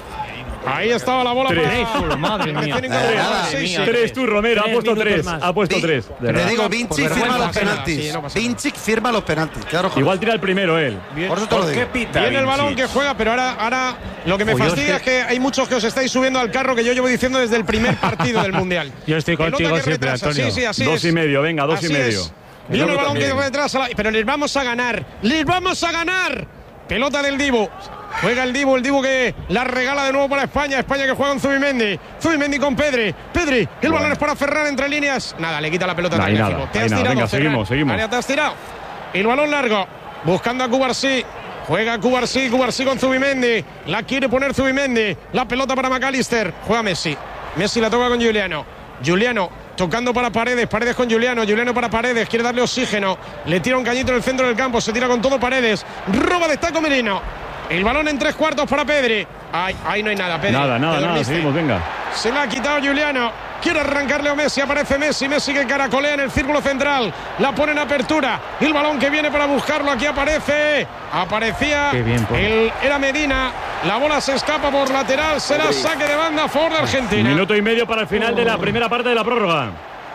Ahí estaba la bola Tres. para... Madre mía. Recién Nada, incorporado, madre seis, mía. sí. Tres tú, Romero, ha Tres puesto minutos tres. más. Ha puesto Vi- tres. de Le verdad. digo, Por Vincic vergüenza firma los ajena. penaltis. Sí, no pasa nada. Vincic firma los penaltis. Claro, joder. Igual tira el primero él. Por eso te lo ¿Por qué digo. pita Viene el balón Vincic? que juega, pero ahora, ahora lo que me Pues yo fastidia es es que hay muchos que os estáis subiendo al carro que yo llevo diciendo desde el primer partido del Mundial. Yo estoy Pelota contigo que siempre, retrasa. Antonio. Sí, sí, así Dos es. y medio, venga, dos y Así medio. es. Viene el balón que detrás, a la- pero les vamos a ganar. ¡Les vamos a ganar! Pelota del Dibu. Juega el Dibu, el Dibu que la regala de nuevo para España. España que juega con Zubimendi. Zubimendi con Pedri. Pedri, el bueno. balón es para Ferran entre líneas. Nada, le quita la pelota. Nah, nada, te has nada. tirado, Venga, Ferran. seguimos, seguimos. María, te has tirado. El balón largo. Buscando a Cubarsí. Juega Cubarsí, Cubarsí con Zubimendi. La quiere poner Zubimendi. La pelota para McAllister. Juega Messi. Messi la toca con Juliano. Juliano tocando para Paredes. Paredes con Juliano. Juliano para Paredes. Quiere darle oxígeno. Le tira un cañito en el centro del campo. Se tira con todo Paredes. Roba de taco Merino. El balón en tres cuartos para Pedri. Ay, ahí no hay nada, Pedri. Nada, nada, nada. Seguimos, venga. Se la ha quitado Juliano. Quiere arrancarle a Messi. Aparece Messi. Messi que caracolea en el círculo central. La pone en apertura. El balón que viene para buscarlo. Aquí aparece. Aparecía. Qué bien, el, era Medina. La bola se escapa por lateral. Será saque de banda a favor de Argentina. Minuto y medio para el final de la primera parte de la prórroga.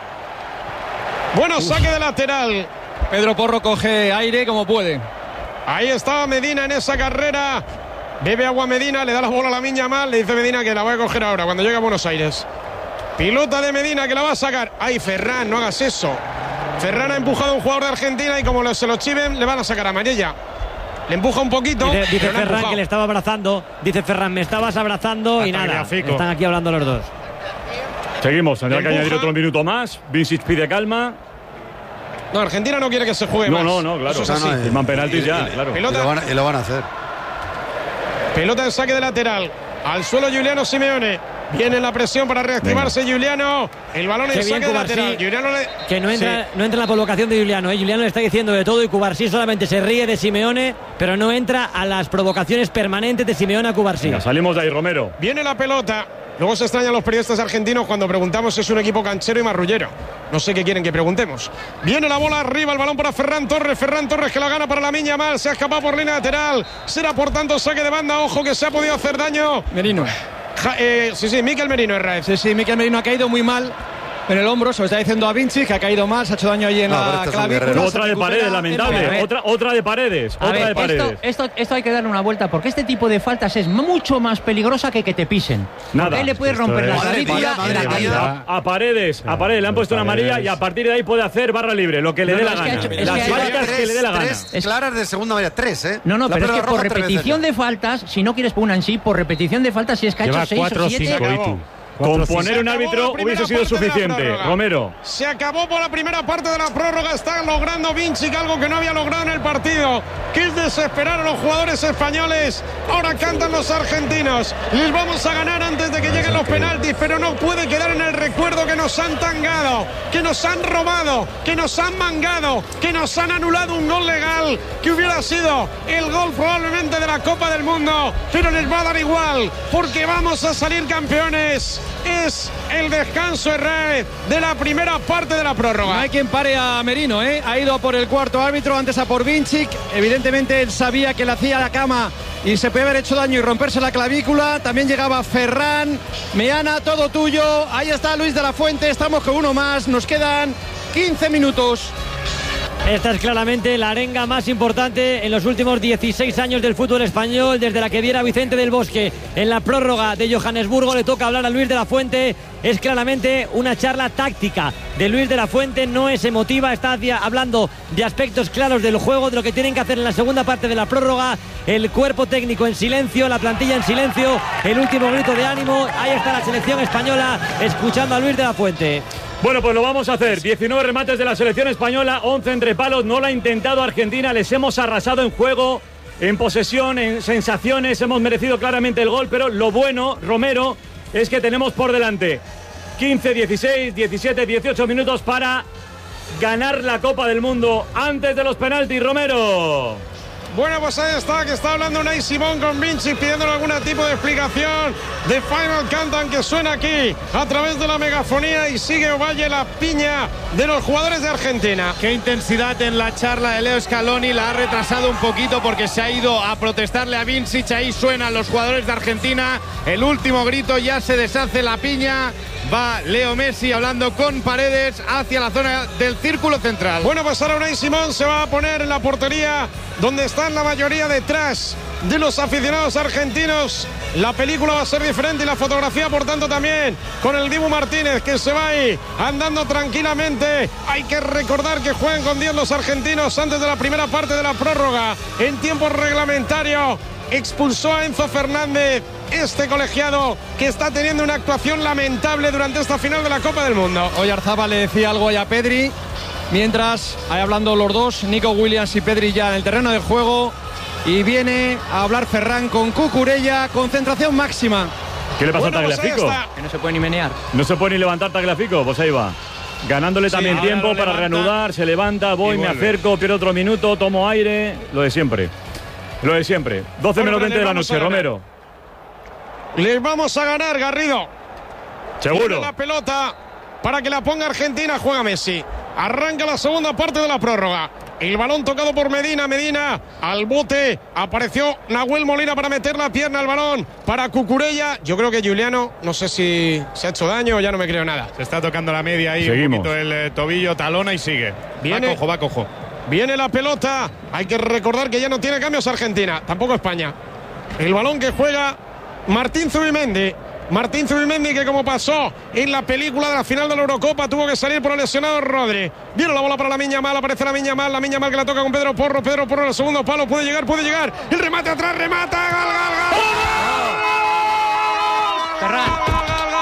Bueno, Uf. saque de lateral. Pedro Porro coge aire como puede. Ahí estaba Medina en esa carrera. Bebe agua Medina, le da la bola a Lamine Yamal. Le dice Medina que la voy a coger ahora cuando llegue a Buenos Aires. Pilota de Medina que la va a sacar. Ay, Ferran, no hagas eso. Ferran ha empujado a un jugador de Argentina y como se lo chiven, le van a sacar a amarilla. Le empuja un poquito. Dice, dice Ferran que le estaba abrazando. Dice Ferran, me estabas abrazando. Hasta y nada. Están aquí hablando los dos. Seguimos, tendrá que añadir otro minuto más. Vincic pide calma. No, Argentina no quiere que se juegue no, más. No, no, claro. Eso es así. Firman penaltis ya, claro. Pelota. Y, lo van a, y lo van a hacer. Pelota de saque de lateral. Al suelo Giuliano Simeone. Viene la presión para reactivarse Venga. Giuliano. El balón en saque de lateral. Le... Que no entra, sí. no entra en la provocación de Giuliano. ¿eh? Giuliano le está diciendo de todo y Cubarsí solamente se ríe de Simeone, pero no entra a las provocaciones permanentes de Simeone a Cubarsí. Venga, salimos de ahí, Romero. Viene la pelota. Luego se extrañan los periodistas argentinos cuando preguntamos si es un equipo canchero y marrullero. No sé qué quieren que preguntemos. Viene la bola arriba, el balón para Ferran Torres. Ferran Torres que la gana para Lamine Yamal. Se ha escapado por línea lateral. Será por tanto saque de banda. Ojo que se ha podido hacer daño. Merino. Ja, eh, sí, sí, Mikel Merino es Raez. Sí, sí, Mikel Merino ha caído muy mal en el hombro. Se lo está diciendo a Vinci, que ha caído mal, se ha hecho daño ahí en no, la este clavícula. Otra de Paredes, lamentable. Otra, otra de Paredes. A otra ver, de Paredes. Esto, esto, esto hay que darle una vuelta porque este tipo de faltas es mucho más peligrosa que que te pisen. Nada. Porque él le puede romper la clavícula. A, a Paredes, a Paredes le han puesto una amarilla y a partir de ahí puede hacer barra libre, lo que le no, dé no, la gana. Hecho, Las faltas que le dé la gana. Tres claras de segunda amarilla, tres, ¿eh? No, no, pero es que por repetición de faltas, si no quieres una en sí, por repetición de faltas, si es que ha hecho seis o siete. Con poner un árbitro hubiese sido suficiente. Romero. Se acabó por la primera parte de la prórroga. Está logrando Vinci algo que no había logrado en el partido, que es desesperar a los jugadores españoles. Ahora cantan los argentinos. Les vamos a ganar antes de que lleguen los penaltis, pero no puede quedar en el recuerdo que nos han tangado, que nos han robado, que nos han mangado, que nos han anulado un gol legal, que hubiera sido el gol probablemente de la Copa del Mundo, pero les va a dar igual, porque vamos a salir campeones. Es el descanso Herrera de la primera parte de la prórroga. No hay quien pare a Merino, ¿eh? Ha ido a por el cuarto árbitro, antes a por Vinci. Evidentemente él sabía que le hacía la cama y se puede haber hecho daño y romperse la clavícula. También llegaba Ferran. Meana, todo tuyo. Ahí está Luis de la Fuente. Estamos con uno más. Nos quedan quince minutos. Esta es claramente la arenga más importante en los últimos dieciséis años del fútbol español, desde la que diera Vicente del Bosque en la prórroga de Johannesburgo. Le toca hablar a Luis de la Fuente. Es claramente una charla táctica de Luis de la Fuente, no es emotiva, está hablando de aspectos claros del juego, de lo que tienen que hacer en la segunda parte de la prórroga. El cuerpo técnico en silencio, la plantilla en silencio, el último grito de ánimo. Ahí está la selección española escuchando a Luis de la Fuente. Bueno, pues lo vamos a hacer. diecinueve remates de la selección española, once entre palos. No lo ha intentado Argentina. Les hemos arrasado en juego, en posesión, en sensaciones. Hemos merecido claramente el gol, pero lo bueno, Romero, es que tenemos por delante quince, dieciséis, diecisiete, dieciocho minutos para ganar la Copa del Mundo antes de los penaltis, Romero. Bueno, pues ahí está, que está hablando Unai Simón con Vinci, pidiéndole algún tipo de explicación de Final Countdown que suena aquí a través de la megafonía, y sigue Ovalle la piña de los jugadores de Argentina. Qué intensidad en la charla de Leo Scaloni, la ha retrasado un poquito porque se ha ido a protestarle a Vinci. Ahí suenan los jugadores de Argentina, el último grito, ya se deshace la piña. Va Leo Messi hablando con Paredes hacia la zona del círculo central. Bueno, pues ahora Unai Simón se va a poner en la portería donde están la mayoría detrás de los aficionados argentinos. La película va a ser diferente y la fotografía, por tanto, también, con el Dibu Martínez, que se va ahí andando tranquilamente. Hay que recordar que juegan con diez los argentinos antes de la primera parte de la prórroga en tiempo reglamentario. expulsó a Enzo Fernández, este colegiado que está teniendo una actuación lamentable durante esta final de la Copa del Mundo. Oyarzabal le decía algo a Pedri, mientras, ahí hablando los dos, Nico Williams y Pedri ya en el terreno de juego, y viene a hablar Ferran con Cucurella, concentración máxima. ¿Qué le pasa Bueno, a pues ahí Tagliafico? está. Que no se puede ni menear. No se puede ni levantar Tagliafico, pues ahí va. Ganándole Sí, también ahora tiempo lo para levanta reanudar, se levanta, voy, y me vuelve. acerco, pierdo otro minuto, tomo aire, lo de siempre. Lo de siempre. doce Bueno, menos pero veinte le de la vamos a noche, ganar. Romero. Les vamos a ganar, Garrido. Seguro. Tiene la pelota para que la ponga Argentina, juega Messi. Arranca la segunda parte de la prórroga. El balón tocado por Medina, Medina al bote. Apareció Nahuel Molina para meter la pierna al balón para Cucurella. Yo creo que Juliano, no sé si se ha hecho daño o ya no me creo nada. Se está tocando la media ahí, Seguimos. un poquito el eh, tobillo, talona y sigue. Viene. Va cojo, va cojo. Viene la pelota. Hay que recordar que ya no tiene cambios Argentina, tampoco España. El balón que juega Martín Zubimendi. Martín Zubimendi, que como pasó en la película de la final de la Eurocopa, tuvo que salir por el lesionado Rodri. Viene la bola para la Miña Mal, aparece la Miña Mal, la Miña Mal que la toca con Pedro Porro. Pedro Porro en el segundo palo, puede llegar, puede llegar. El remate atrás, remata. ¡Gol, gol, gol! Ferran.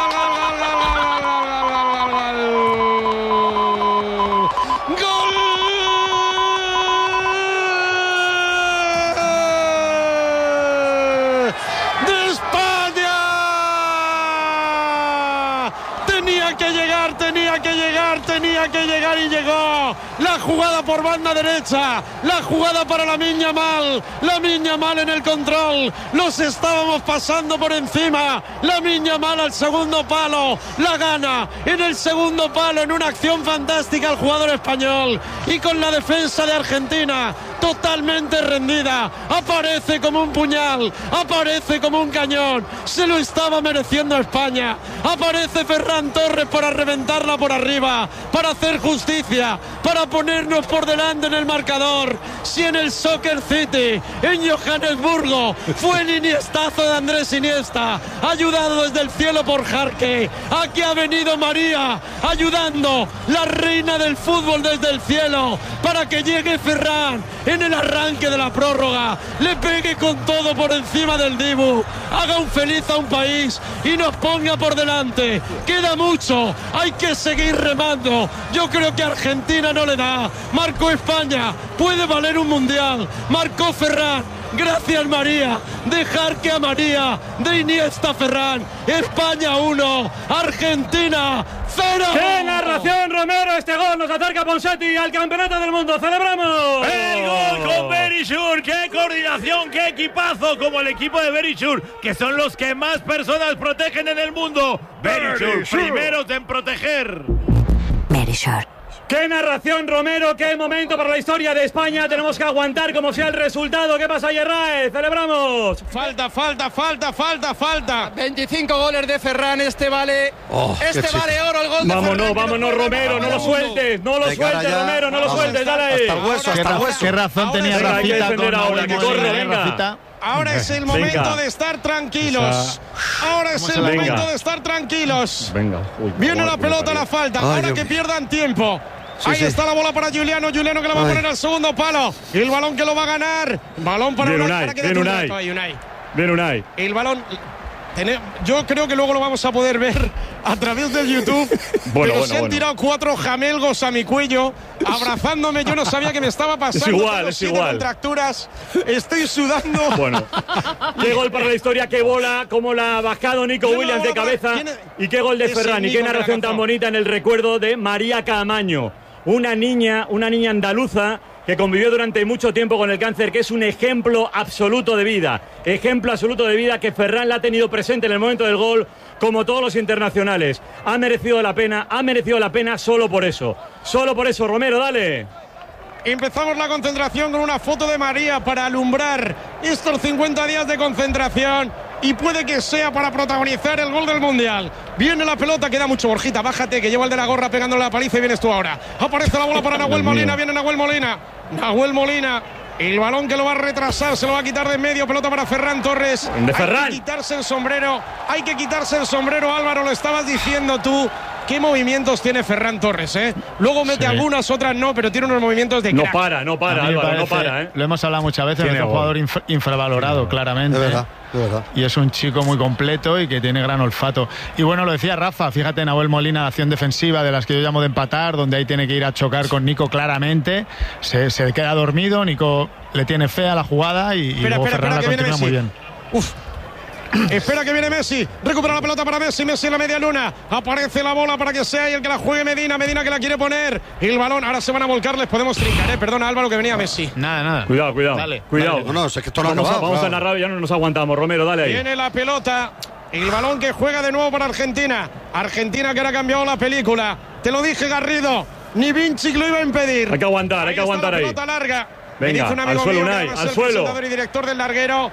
Tenía que llegar y llegó. La jugada por banda derecha. La jugada para la Miña Mal. La Miña Mal en el control. Los estábamos pasando por encima. La Miña Mal al segundo palo. La gana en el segundo palo en una acción fantástica el jugador español. Y con la defensa de Argentina totalmente rendida. Aparece como un puñal. Aparece como un cañón. Se lo estaba mereciendo España. Aparece Ferran Torres para reventarla por arriba. Para hacer justicia. Para ponernos por delante en el marcador. Si en el Soccer City, en Johannesburgo, fue el iniestazo de Andrés Iniesta, ayudado desde el cielo por Jarque. Aquí ha venido María, ayudando, la reina del fútbol desde el cielo, para que llegue Ferran en el arranque de la prórroga, le pegue con todo por encima del Dibu, haga un feliz a un país y nos ponga por delante. Queda mucho, hay que seguir remando. Yo creo que Argentina no le da. Marcó España, puede valer un mundial. Marcó Ferran. Gracias María, dejar que a María, de Iniesta Ferran. España uno, Argentina cero. ¡Qué narración, Romero! Este gol nos acerca a Ponseti al campeonato del mundo. ¡Celebramos! ¡El gol con Verisur! ¡Qué coordinación, qué equipazo! Como el equipo de Verisur, que son los que más personas protegen en el mundo. Verisur, primeros en proteger. Verisur. ¡Qué narración, Romero! ¡Qué momento para la historia de España! Tenemos que aguantar como sea el resultado. ¿Qué pasa, Yerraez? ¡Celebramos! Falta, falta, falta, falta, falta. veinticinco goles de Ferran, este vale. Oh, este qué vale oro el gol de Vámonos, Ferran. vámonos, Romero, no lo sueltes, no lo De cara sueltes, ya. Romero, no lo Vamos. sueltes, dale ahí. Hasta el hueso, hasta el hueso. ¿Qué razón Ahora tenía sí, hay que Rafita defender con ahora, Nahuel que Molina, corre, eh, venga. Rafita? Ahora es el momento Venga. de estar tranquilos. Ahora es el Venga. momento de estar tranquilos. Venga. Uy, Viene la guau, pelota, María. la falta. Ay, Ahora Dios que mío. pierdan tiempo. Sí, Ahí sí. está la bola para Juliano. Juliano que la va a Ay. poner al segundo palo. El balón que lo va a ganar. Balón para Bien, Unai. Unai, Ahora queda bien, un Unai. rato ahí, Unai. Bien, Unai. El balón. Tene- Yo creo que luego lo vamos a poder ver a través del YouTube. Bueno, pero bueno, se han bueno. tirado cuatro jamelgos a mi cuello, abrazándome. Yo no sabía que me estaba pasando. Es igual, Tengo es siete igual. contracturas. Estoy sudando. Bueno, qué gol para la historia, qué bola, cómo la ha bajado Nico Yo no Williams de la bola para- cabeza. ¿Quién es? Y qué gol de Ese Ferran, y Nico qué que la narración tan cazó. bonita en el recuerdo de María Caamaño. Una niña, una niña andaluza que convivió durante mucho tiempo con el cáncer, que es un ejemplo absoluto de vida. Ejemplo absoluto de vida que Ferran la ha tenido presente en el momento del gol, como todos los internacionales. Ha merecido la pena, ha merecido la pena solo por eso. Solo por eso, Romero, dale. Empezamos la concentración con una foto de María para alumbrar estos cincuenta días de concentración y puede que sea para protagonizar el gol del Mundial. Viene la pelota, queda mucho, Borjita, bájate, que lleva el de la gorra pegándole la paliza y vienes tú ahora. Aparece la bola para Nahuel Molina, viene Nahuel Molina. Nahuel Molina, el balón que lo va a retrasar, se lo va a quitar de en medio, pelota para Ferran Torres. De Hay Ferran. que quitarse el sombrero, hay que quitarse el sombrero, Álvaro, lo estabas diciendo tú. qué movimientos tiene Ferran Torres, ¿eh? Luego mete sí. algunas, otras no, pero tiene unos movimientos de crack. No para, no para, Álvaro, parece, no para, ¿eh? Lo hemos hablado muchas veces, es un jugador infra, infravalorado, sí, claramente. De verdad, de verdad. Y es un chico muy completo y que tiene gran olfato. Y bueno, lo decía Rafa, fíjate, Nahuel Molina, la acción defensiva de las que yo llamo de empatar, donde ahí tiene que ir a chocar con Nico claramente. Se, se queda dormido, Nico le tiene fe a la jugada y, espera, y luego espera, Ferran la continúa muy bien. Uf. Espera que viene Messi, recupera la pelota para Messi, Messi en la media luna, aparece la bola para que sea el que la juegue Medina, Medina que la quiere poner, el balón, ahora se van a volcar, les podemos trincar, eh, perdona Álvaro que venía Messi. Nada, nada. Cuidado, cuidado, dale, cuidado. Dale. No, no, es que esto no vamos, acabado, vamos claro. a narrar, ya no nos aguantamos, Romero, dale ahí. Viene la pelota, el balón que juega de nuevo para Argentina, Argentina que ahora ha cambiado la película, te lo dije Garrido, ni Vinci lo iba a impedir. Hay que aguantar, ahí hay que aguantar ahí. Pelota larga. Venga, al suelo, Unai, al suelo. El y director del larguero.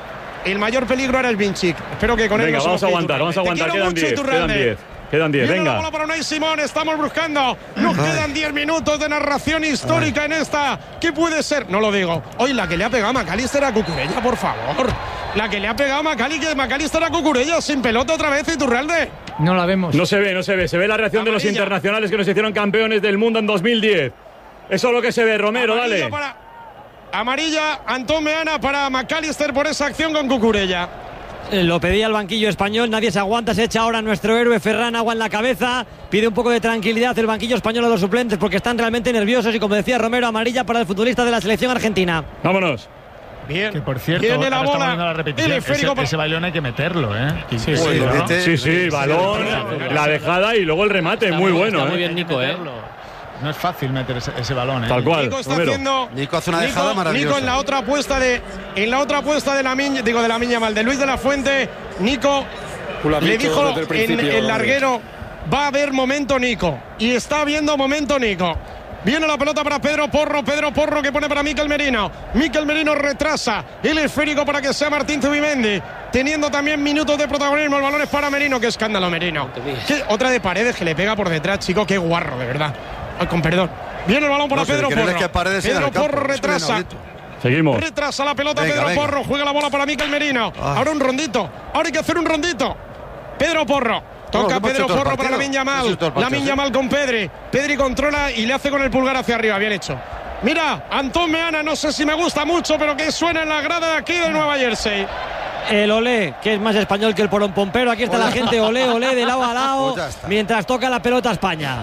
El mayor peligro era el Vinci. Espero que con venga, él no vamos a aguantar, vamos a aguantar. Quedan diez, quedan diez. Quedan diez, venga. La bola para Unai Simón, estamos buscando. Nos Ay. quedan diez minutos de narración histórica Ay. en esta. ¿Qué puede ser? No lo digo. Hoy la que le ha pegado a Macalister a Cucurella, por favor. La que le ha pegado a Macali, que Macalister a Cucurella sin pelota otra vez, Iturralde. No la vemos. No se ve, no se ve. Se ve la reacción Amarilla. de los internacionales que nos hicieron campeones del mundo en dos mil diez. Eso es lo que se ve, Romero, Amarilla dale. Para... Amarilla, Antón Meana para Macalister por esa acción con Cucurella. Lo pedía el banquillo español, nadie se aguanta, se echa ahora nuestro héroe Ferran agua en la cabeza, pide un poco de tranquilidad el banquillo español a los suplentes porque están realmente nerviosos y como decía Romero, amarilla para el futbolista de la selección argentina. Vámonos. Bien. Que por cierto, viene la bola, la repetición, ese, para... ese balón hay que meterlo, ¿eh? Sí, sí, sí, ¿no? sí, sí, balón, la dejada y luego el remate, está muy bueno. Está ¿eh? muy bien Nico, ¿eh? No es fácil meter ese, ese balón, ¿eh? Tal cual. Nico está haciendo. Nico hace una dejada Nico, maravillosa. Nico en la otra apuesta de. En la otra apuesta de la Miña, digo de la Miña Mal, de Luis de la Fuente. Nico le dijo en el larguero: va a haber momento Nico. Y está habiendo momento Nico. Viene la pelota para Pedro Porro. Pedro Porro que pone para Mikel Merino. Mikel Merino retrasa el esférico para que sea Martín Zubimendi. Teniendo también minutos de protagonismo. El balón es para Merino. Qué escándalo, Merino. ¿Qué? Otra de Paredes que le pega por detrás, chico. Qué guarro, de verdad. Ay, con perdón. Viene el balón para no, Pedro si Porro. Que Pedro Porro campo, retrasa. Seguimos. Retrasa la pelota venga, Pedro venga. Porro. Juega la bola para Mikel Merino. Ay. Ahora un rondito. Ahora hay que hacer un rondito. Pedro Porro. Toca no, Pedro Porro para Lamine Yamal. Lamine Yamal con Pedri. Pedri controla y le hace con el pulgar hacia arriba. Bien hecho. Mira, Antón Meana, no sé si me gusta mucho, pero que suena en la grada de aquí de Nueva Jersey. El olé, que es más español que el porón pompero. Aquí está la gente, olé, olé, de lado a lado, pues mientras toca la pelota España.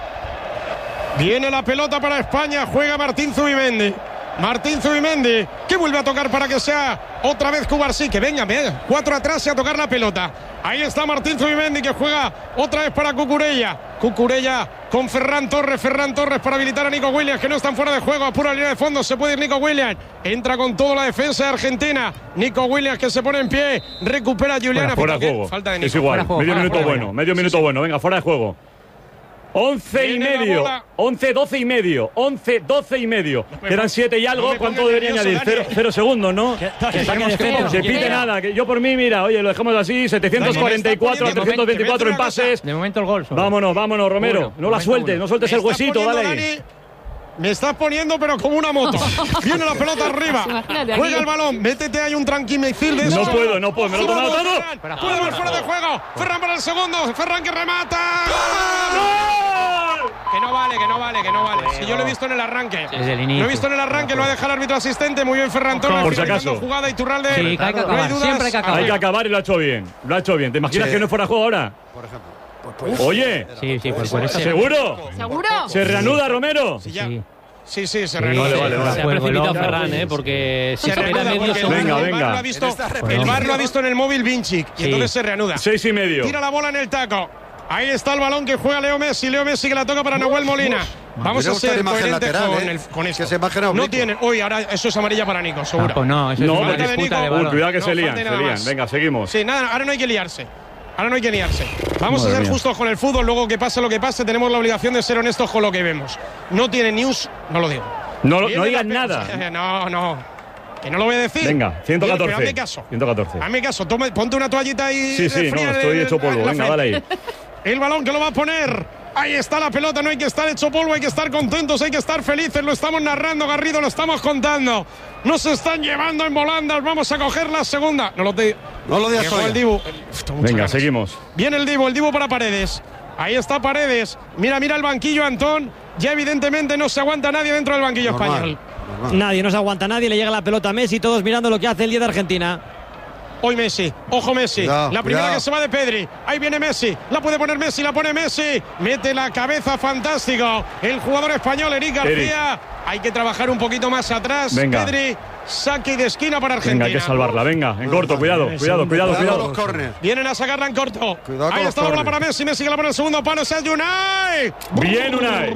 Viene la pelota para España, juega Martín Zubimendi. Martín Zubimendi, que vuelve a tocar para que sea otra vez Cubarsí, que venga, venga, cuatro atrás y a tocar la pelota. Ahí está Martín Zubimendi que juega otra vez para Cucurella. Cucurella con Ferran Torres, Ferran Torres para habilitar a Nico Williams, que no están fuera de juego, apura la línea de fondo, se puede ir Nico Williams. Entra con toda la defensa de Argentina. Nico Williams que se pone en pie, recupera a Juliana. Fuera, fuera de juego. Falta de Nico. Es igual, juego, medio minuto juego. bueno, medio minuto sí, bueno, venga, fuera de juego. once y medio, once, doce y medio, once, doce y medio. Quedan siete y algo. No ¿Cuánto debería añadir? Cero, cero segundos, ¿no? Que, que, que, que, que no se pide nada. Que yo por mí, mira, oye, lo dejamos así. setecientos cuarenta y cuatro, trescientos veinticuatro en pases. De momento el gol. Solo. Vámonos, vámonos, Romero. Uno, no la sueltes, uno. no sueltes el huesito, dale ahí. Me estás poniendo, pero como una moto. Viene la pelota arriba. Juega el balón. Métete ahí un tranquimicil de eso. No puedo, no puedo. Me lo he tomado todo. Puede ver fuera de juego. Ferran para el segundo. Ferran que remata. ¡Gol! Que no vale, que no vale, que no vale. Si yo lo he visto en el arranque. Desde el inicio. Lo he visto en el arranque. Lo ha dejado el árbitro asistente. Muy bien, Ferran Torres. Por si acaso. Jugada Iturralde. Sí, hay que acabar. No hay dudas. Siempre hay que acabar. Hay que acabar y lo ha hecho bien. Lo ha hecho bien. ¿Te imaginas sí. que no fuera juego ahora? Por ejemplo. Pues, Oye. Sí, sí, por, por eso. ¿Seguro? ¿Seguro? ¿Se reanuda, Romero? Sí, ya. Sí. Sí, sí, se sí, reanuda. Vale, vale, vale. Se ha precipitado Ferran, ¿eh? Porque si se reanuda medio porque segundo. Venga, el venga. V A R lo ha visto, el V A R lo ha visto en el móvil Vinicic y sí. entonces se reanuda. Seis y medio. Tira la bola en el taco. Ahí está el balón que juega Leo Messi. Leo Messi que la toca para Nahuel Molina. Vamos a ser coherentes lateral, con, ¿eh? el, con esto. Que se no tienen. Uy, ahora eso es amarilla para Nico, seguro. Ah, pues no, eso no, es una porque disputa de balón. Uy, cuidado que no, se lían, se lían. más. Venga, seguimos. Sí, nada, ahora no hay que liarse. Ahora no hay que liarse. Vamos Madre a ser mía. justos con el fútbol. Luego que pase lo que pase, tenemos la obligación de ser honestos con lo que vemos. No tiene news, no lo digo. No, no digan nada. No, no. Que no lo voy a decir. Venga, ciento catorce. Pero hazme caso. ciento catorce. Hazme caso. Tome, ponte una toallita ahí. Sí, sí, no, estoy hecho polvo. Venga, dale ahí. El balón que lo va a poner. Ahí está la pelota. No hay que estar hecho polvo, hay que estar contentos, hay que estar felices. Lo estamos narrando, Garrido, lo estamos contando. Nos están llevando en volandas. Vamos a coger la segunda. No lo, te... no lo digas el Dibu. Venga, seguimos. Viene el Dibu, el Dibu para Paredes. Ahí está Paredes. Mira, mira el banquillo, Antón. Ya evidentemente no se aguanta nadie dentro del banquillo Normal. español. Normal. Nadie, no se aguanta nadie. Le llega la pelota a Messi, todos mirando lo que hace el diez de Argentina. Hoy Messi, ojo Messi, cuidado, la primera cuidado. que se va de Pedri, ahí viene Messi, la puede poner Messi, la pone Messi, mete la cabeza, fantástico, el jugador español Eric García, Eric. Hay que trabajar un poquito más atrás, Venga. Pedri, saque de esquina para Argentina. Venga, hay que salvarla, venga, en corto, cuidado, cuidado, cuidado, cuidado. Vienen a sacarla en corto, Cuidado con ahí los está la bola córner. para Messi, Messi que la pone en el segundo palo, Sergio Unai. Bien, Unai.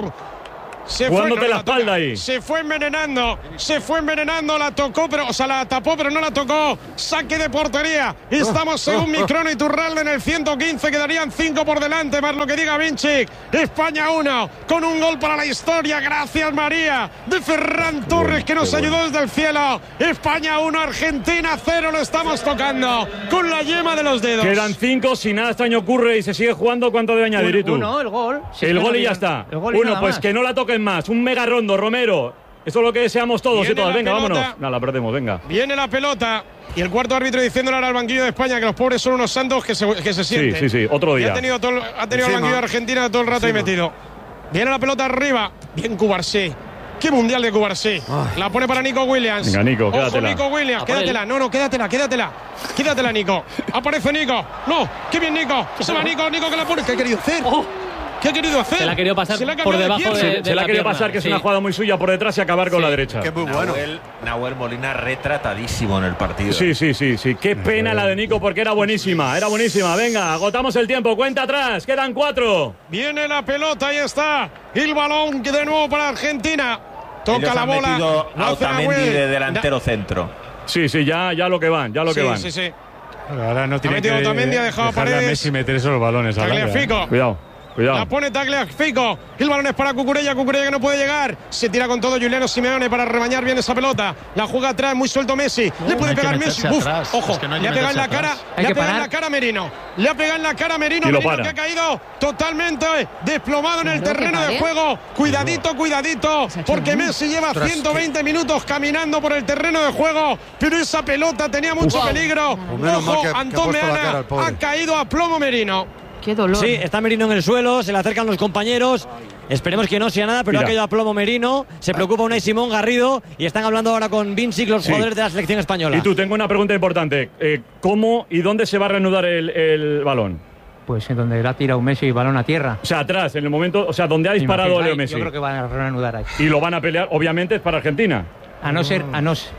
Se Jugándote fue, no la espalda toca. ahí. Se fue envenenando, se fue envenenando, la tocó, pero, o sea, la tapó, pero no la tocó. Saque de portería. Estamos según mi crono y Turralde en el ciento quince, quedarían cinco por delante, más lo que diga Vinci. España uno, con un gol para la historia, gracias María, de Ferran Torres, que nos ayudó desde el cielo. España uno, Argentina cero, lo estamos tocando con la yema de los dedos. Quedan cinco, si nada extraño ocurre y se sigue jugando, ¿cuánto debe añadir? ¿Y tú? Uno, el gol. Si el es que gol no y ya digan- está. el gol y Uno, nada pues más. que no la toquen más. Un mega rondo, Romero. Eso es lo que deseamos todos Viene y todas. la Venga, pelota. vámonos. No, la perdemos, venga. Viene la pelota y el cuarto árbitro diciéndole ahora al banquillo de España que los pobres son unos santos que se, que se Sí, sienten. sí, sí, otro Y día. ha tenido, todo, el- ha tenido el Encima. banquillo de Argentina todo el rato ahí metido. Viene la pelota arriba. Bien Cubarsí. Qué mundial de Cubarsí. La pone para Nico Williams. Venga, Nico, Ojo, quédatela. Nico Williams, A por quédatela. él. No, no, quédatela, quédatela. Quédatela, Nico. Aparece Nico. No, qué bien Nico. Se va Nico, Nico que la pone. ¿Qué ha querido hacer? ¿Qué ha querido hacer? Se la ha querido pasar Se la ha por cambiado debajo pierna. de- Se, se la ha querido pasar, que es sí. una jugada muy suya por detrás y acabar con la derecha. Nahuel, Nahuel Molina retratadísimo en el partido. Sí, sí, sí, sí. Qué pena la de Nico porque era buenísima, era buenísima. Venga, agotamos el tiempo, cuenta atrás, quedan cuatro. Viene la pelota, ahí está. El balón que de nuevo para Argentina. Toca Ellos la han bola. metido lo a hace Otamendi Nahuel. de delantero centro. Sí, sí, ya, ya lo que van, ya lo que Sí, van. sí, sí. Pero ahora no tiene metido que Otamendi, ha dejado a dejarle a Paredes. Messi meter esos balones al área, ¿eh? Tagliafico. Cuidado, cuidado. La pone Tagliafico. El balón es para Cucurella. Cucurella que no puede llegar. Se tira con todo Juliano Simeone para rebañar bien esa pelota. La juega atrás, muy suelto Messi. Le puede hay que pegar Messi. meterse Uf, atrás. ojo, Es que no hay le que ha pegado en la meterse cara. atrás. Hay Le ha que pegado en parar. la cara a Merino. Le ha pegado en la cara a Merino. Y lo Merino para. que ha caído totalmente desplomado en el Claro que terreno de pare. juego. Cuidadito, cuidadito. Porque daño. Messi lleva Ostras, ciento veinte minutos caminando por el terreno de juego. Pero esa pelota tenía mucho Wow. peligro. Pues menos mal Ojo, que ha- que ha Antón puesto la cara Meana al pobre. ha caído a plomo Merino. Qué dolor. Sí, está Merino en el suelo, se le acercan los compañeros. Esperemos que no sea nada, pero Mira. ha caído a plomo Merino. Se preocupa Unai Simón Garrido y están hablando ahora con Vinci, los Sí. jugadores de la selección española. Y tú, tengo una pregunta importante. Eh, ¿Cómo y dónde se va a reanudar el, el balón? Pues en donde la ha tirado Messi, balón a tierra. O sea, atrás, en el momento, o sea, donde ha disparado Ahí, Leo Messi. Yo creo que van a reanudar ahí. Y lo van a pelear, obviamente, es para Argentina. A no ser, a no ser.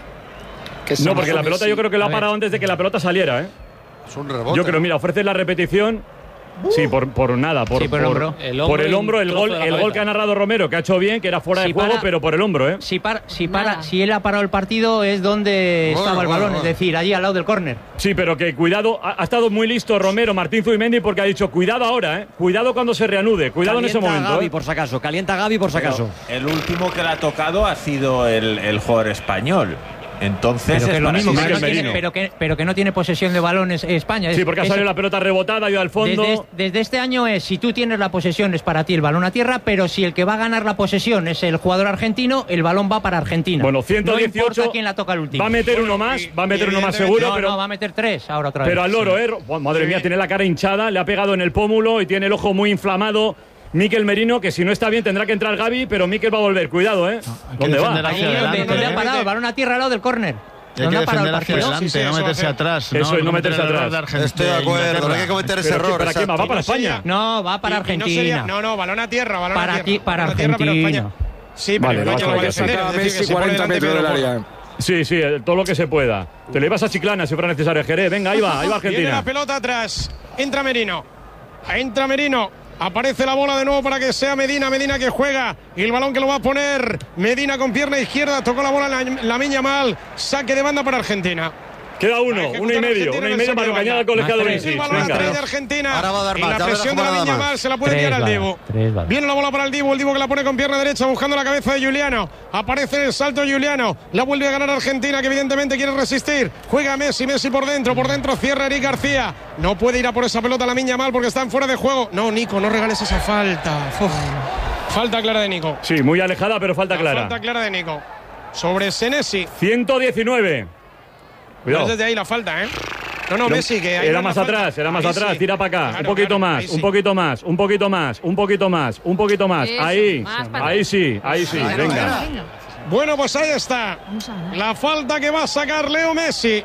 No, porque la pelota yo creo que lo A ha ver. parado antes de que la pelota saliera, ¿eh? Es un rebote. Yo creo, mira, ofrece la repetición. Sí, por, por nada, por, Sí, por el hombro. El por hombro el y hombro, un el trozo gol, de la el gol cabeza. que ha narrado Romero, que ha hecho bien, que era fuera Si de juego, para- pero por el hombro, ¿eh? Si, para, si, Nada. para, si él ha parado el partido es donde Bueno, estaba el bueno, balón, bueno. es decir, allí al lado del córner. Sí, pero que cuidado, ha, ha estado muy listo Romero, Martín Zubimendi, porque ha dicho, cuidado ahora, ¿eh? Cuidado cuando se reanude, cuidado en ese Calienta momento. Gavi, ¿eh? por si acaso. Calienta Gavi, por si acaso. El último que le ha tocado ha sido el, el jugador español. Entonces Pero que es es lo para mismo, que pero, Mikel no tiene, Merino. pero, que, pero que no tiene posesión de balones España. Sí, porque ha Es- salido la pelota rebotada, ha ido al fondo. Desde, desde este año es, si tú tienes la posesión es para ti el balón a tierra, pero si el que va a ganar la posesión es el jugador argentino, el balón va para Argentina. Bueno, ciento No dieciocho. importa quién la toca el último. Va a meter uno más, va a meter uno más seguro, no, pero, no, va a meter tres ahora otra vez. pero al loro, ¿eh? Buah, madre mía, tiene la cara hinchada, le ha pegado en el pómulo y tiene el ojo muy inflamado. Mikel Merino, que si no está bien tendrá que entrar Gavi, pero Mikel va a volver. Cuidado, ¿eh? que ¿Dónde va? defender Ahí hacia donde, adelante, donde ¿eh? ha parado, el balón a tierra al lado del córner. Y hay ¿Dónde que ha parado el defender hacia partido? adelante, Sí, sí, no eso meterse hace. atrás. Eso es, no cometer meterse el error atrás. de Argen- Estoy de acuerdo, Inglaterra. no hay que cometer ese ¿Pero qué- error. ¿Para quién va? ¿Va exacto. para no sería- España? No, va para Y- y no Argentina. sería- No, no, balón a tierra, balón Para a ti- tierra. para balón a tierra, pero Argentina. España- Sí, pero Vale, España vamos no a puede ver, sí. defender, es decir, que Messi se pone cuarenta delante, metros del pero no área. Sí, sí, eh, todo lo que se pueda. Te lo ibas a Chiclana si fuera necesario, Jerez. Venga, ahí va, ahí va Viene Argentina. la pelota atrás. Entra Merino. Entra Merino. Aparece la bola de nuevo para que sea Medina. Medina que juega. Y el balón que lo va a poner Medina con pierna izquierda. Tocó la bola la, la miña mal. Saque de banda para Argentina. Queda uno, Para uno y ejecutar medio, Argentina uno y en el medio para saque de acompañar al banda. colegiado Más Vinicius. El balón a tres de Venga. Argentina. Ahora va a dar y más, la ya verás presión de cómo la va a dar miña más. mal se la puede Tres enviar al va a Dibu. dar, tres va a dar. Viene la bola para el Dibu. El Dibu que la pone con pierna derecha buscando la cabeza de Juliano. Aparece en el salto Juliano. La vuelve a ganar Argentina que evidentemente quiere resistir. Juega Messi, Messi por dentro. Por dentro cierra Eric García. No puede ir a por esa pelota la miña mal porque están fuera de juego. No, Nico, no regales esa falta. Uf. Falta clara de Nico. Sí, muy alejada, pero falta La clara. Falta clara de Nico. Sobre Senesi. ciento diecinueve. No Cuidado. es desde ahí la falta, ¿eh? No, no, Messi, que ahí Era no más falta. atrás, era más Ahí atrás. sí. Tira para acá. Claro, un poquito claro, más, ahí sí. un poquito más, un poquito más, un poquito más, un poquito más. Eso, Ahí, más para ahí sí, ahí sí. Venga. Venga. Bueno, pues ahí está. La falta que va a sacar Leo Messi.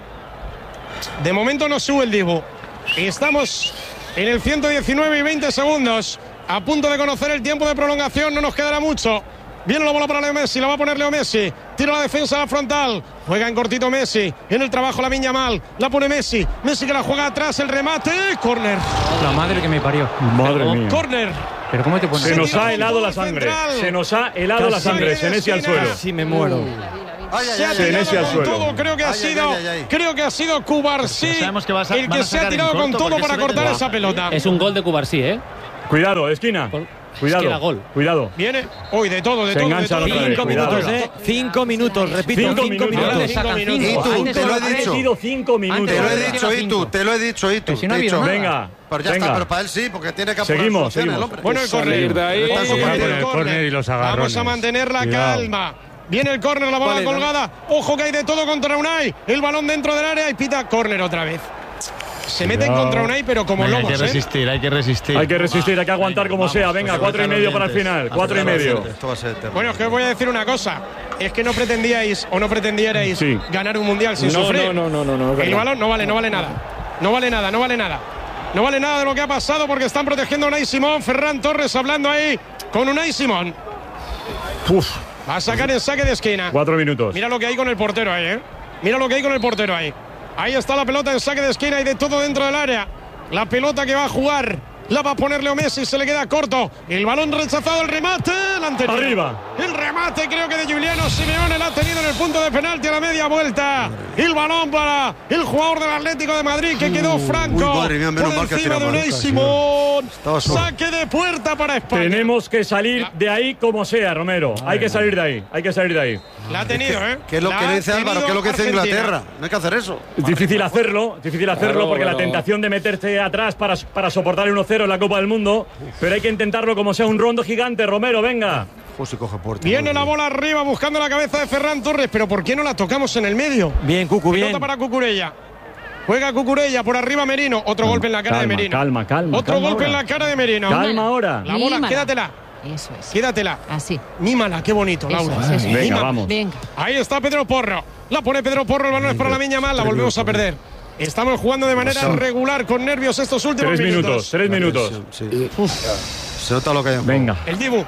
De momento no sube el Dibu. Y estamos en el ciento diecinueve y veinte segundos. A punto de conocer el tiempo de prolongación. No nos quedará mucho. Viene la bola para Leo Messi. La va a poner Leo Messi. Tira la defensa a la frontal. Juega en cortito Messi. En el trabajo Lamine Yamal. La pone Messi. Messi que la juega atrás. El remate. Córner. La madre que me parió. Madre mía. Córner. Pero ¿cómo te pones? Se nos ha tira helado la al sangre. central. Se nos ha helado la Casi sangre. me Senesi al esquina. suelo. Sí, me muero. Ay, ay, Se ha ay, tirado Senesi al con suelo. todo. Creo que ha Ay, ay, sido, ay, ay, ay. creo que ha sido Cubarsí Pues sabemos que vas a- el van que a se ha sacar en tirado con corto todo porque para se ve cortar que- esa pelota. Es un gol de Cubarsí, ¿eh? Cuidado, esquina. Cuidado. Esquina, gol. Cuidado. Viene hoy de todo, de Se todo. enganchan de todo. otra vez. Cinco Cuidado. minutos, ¿eh? Cinco minutos, repito. Cinco Cinco, minutos. minutos. Cinco Sacan minutos. cinco. Y tú, Antes te lo he solo tres. dicho. Ha sido cinco minutos. Te lo he Antes dicho, era y tú, cinco. te lo he dicho, y tú. Pero si no te he ha habido dicho. nada. Venga. Pero ya venga. está, pero para él sí, porque tiene que apurar Seguimos, soluciones, seguimos. el hombre. Bueno, el córner. Salir de ahí. Está en su Viene partido. el córner y los Vamos a agarrones. mantener la Cuidado. calma. Viene el córner, la bola Vale, colgada. Ojo que hay de todo contra Unai. El balón dentro del área y pita córner otra vez. Se meten Cuidado. contra Unai, pero como Venga, hay lobos, que ¿eh? resistir, hay que resistir. Hay que resistir, hay que aguantar como sea. Venga, pues cuatro y aguantar medio los para el dientes. final. Cuatro y medio. Esto va a ser eterno. Bueno, es que os voy a decir una cosa. Es que no pretendíais o no pretendierais Sí. ganar un mundial sin No, sufrir. no, no, no, no, no, es El verdad. balón no vale, no vale nada. No vale nada, no vale nada. No vale nada de lo que ha pasado porque están protegiendo a Unai Simón. Ferran Torres hablando ahí con Unai Simón. Uf, Va a sacar en saque de esquina. cuatro minutos. Mira lo que hay con el portero ahí, ¿eh? Mira lo que hay con el portero ahí. Ahí está la pelota en saque de esquina y de todo dentro del área. La pelota que va a jugar la va a poner Leo Messi, se le queda corto. El balón rechazado, el remate, el anterior. Arriba. El remate creo que de Giuliano Simeone la ha tenido en el punto de penalti a la media vuelta. El balón para el jugador del Atlético de Madrid que quedó franco. uy, madre mía, menos por mal que ha encima de tirado Unai mal, Simón. Estaba solo. Saque de puerta para España. Tenemos que salir de ahí como sea, Romero. Hay que salir de ahí, hay que salir de ahí. La ha tenido, ¿eh? ¿Qué es lo La que ha dice Álvaro? tenido ¿Qué es lo que dice Argentina. Inglaterra? No hay que hacer eso. Es difícil hacerlo, es difícil hacerlo Claro, porque la pero- tentación de meterse atrás para, para soportar el uno cero en la Copa del Mundo, pero hay que intentarlo como sea un rondo gigante, Romero, venga. José coge puerta. Viene la bola arriba buscando la cabeza de Ferran Torres, pero ¿por qué no la tocamos en el medio? Bien, Cucu, bien. Pelota para Cucurella. Juega Cucurella por arriba Merino. Otro golpe en la cara calma, de Merino. calma, calma, Otro calma golpe ahora. en la cara de Merino. Calma ahora. La bola, Mímala. quédatela. Eso es. Quédatela. Así. Mímala, qué bonito, Eso Laura. es, eso es. Venga, Mímala. vamos. Venga. Ahí está Pedro Porro. La pone Pedro Porro, el balón es para la Miña Mal, la volvemos a perder. Estamos jugando de manera regular con nervios estos últimos Tres minutos, minutos. tres minutos. Sí. Se nota lo que hay. Venga. El Dibu.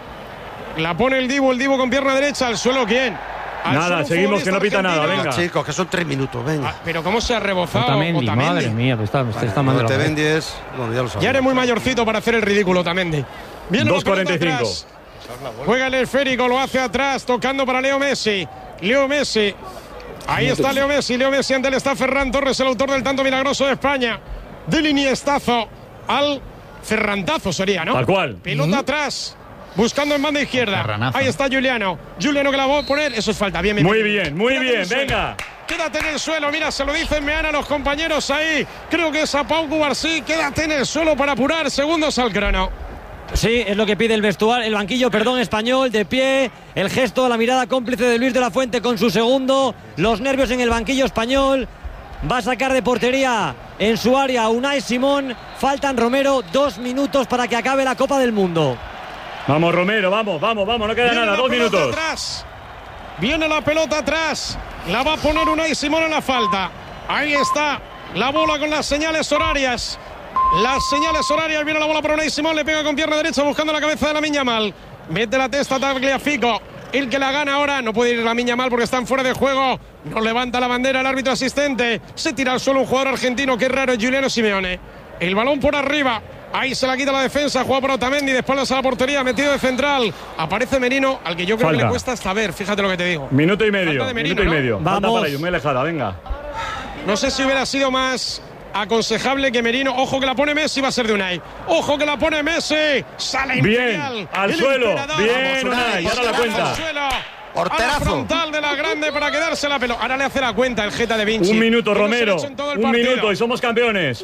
La pone el Dibu, el Dibu con pierna derecha. ¿Al suelo quién? Al Nada, suelo un seguimos, que no pita futbolista nada, argentino. venga. Chicos, que son tres minutos, venga. Ah, pero cómo se ha rebozado Otamendi, Otamendi. madre mía, pues está, está, está mal de Cuando la te cabeza. ven diez, bueno, ya lo sabes. Ya eres muy mayorcito para hacer el ridículo, Otamendi. Viene dos la pelota cuarenta y cinco. atrás. Juega el esférico, lo hace atrás, tocando para Leo Messi. Leo Messi. Ahí está Leo Messi. Leo Messi ante él está Ferran Torres, el autor del tanto milagroso de España. Del iniestazo al ferrantazo sería, ¿no? Tal cual. Pelota atrás. Buscando en banda izquierda. Ferranazo. Ahí está Giuliano. Giuliano que la va a poner. Eso es falta. Bien, bien. Muy bien, muy Quédate en bien, el suelo. venga. Quédate en el suelo. Mira, se lo dicen Meana a los compañeros ahí. Creo que es a Pau Cubarsí. Quédate en el suelo para apurar. Segundos al crono. Sí, es lo que pide el vestuario, el banquillo, perdón, español, de pie, el gesto, la mirada cómplice de Luis de la Fuente con su segundo, los nervios en el banquillo español, va a sacar de portería en su área Unai Simón, faltan Romero dos minutos para que acabe la Copa del Mundo. Vamos, Romero, vamos, vamos, vamos, no queda Viene nada, la dos pelota minutos. Atrás. Viene la pelota atrás. La va a poner Unai Simón en la falta. Ahí está la bola con las señales horarias. Las señales horarias. Viene la bola para Unai Simón. Le pega con pierna derecha buscando la cabeza de la Miña Mal. Mete la testa Tagliafico. El que la gana ahora. No puede ir la Miña Mal porque están fuera de juego. No levanta la bandera el árbitro asistente. Se tira al suelo un jugador argentino. Qué raro, Giuliano Simeone. El balón por arriba. Ahí se la quita la defensa. Juega por Otamendi. De espaldas a la portería. Metido de central. Aparece Merino. Al que yo creo Falta. que le cuesta hasta ver. Fíjate lo que te digo. Minuto y medio, Falta de Merino, minuto y ¿no? medio. Falta Vamos. para ello, muy alejada, venga. No sé si hubiera sido más aconsejable que Merino. Ojo que la pone Messi, va a ser de Unai. Ojo que la pone Messi. Sale Bien, Imperial. al El suelo. emperador. Bien, Vamos, Unai, y ahora la cuenta. Al suelo. A la Porterazo. frontal de la grande para quedarse la pelota. Ahora le hace la cuenta el Jeta de Vinci. Un minuto, Que no se le ha Romero. hecho en todo el Un partido. minuto y somos campeones.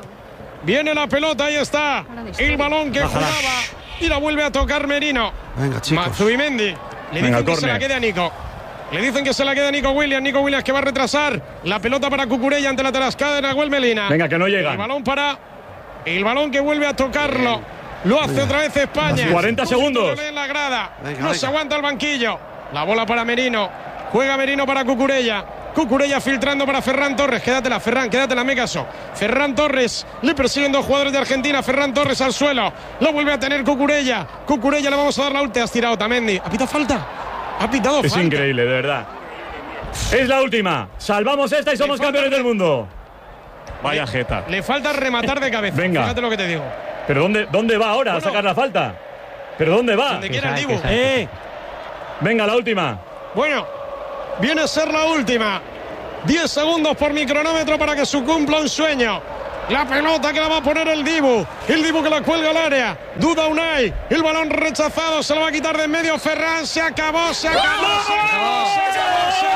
Viene la pelota, ahí está. El balón que Bájala. jugaba. Y la vuelve a tocar Merino. Venga, chicos. Zubimendi. Le Venga, dicen que se la córner. quede a Nico. Le dicen que se la queda Nico Williams. Nico Williams que va a retrasar. La pelota para Cucurella ante la tarascada de Nahuel Molina. Venga, que no llega. El balón para. El balón que vuelve a tocarlo. Lo hace otra vez España. cuarenta segundos. En la grada. Venga, no venga. se aguanta el banquillo. La bola para Merino. Juega Merino para Cucurella. Cucurella filtrando para Ferran Torres. Quédatela, Ferran, quédatela, me caso. Ferran Torres. Le persiguen dos jugadores de Argentina. Ferran Torres al suelo. Lo vuelve a tener Cucurella. Cucurella le vamos a dar la última. Has tirado Otamendi. ¿Ha pitado falta? Ha pitado Es falta. increíble, de verdad. Es la última. Salvamos esta y somos campeones del mundo. Vaya jeta. Le falta rematar de cabeza. Venga. Fíjate lo que te digo. ¿Pero dónde, dónde va ahora Bueno. a sacar la falta? ¿Pero dónde va? Donde quiera el sabe, Dibu. que sabe. Eh. Venga, la última. Bueno, viene a ser la última. diez segundos por mi cronómetro para que se cumpla un sueño. La pelota que la va a poner el Dibu. El Dibu que la cuelga al área. Duda Unai. El balón rechazado. Se lo va a quitar de en medio Ferran. Se acabó, se acabó, se acabó, se acabó, se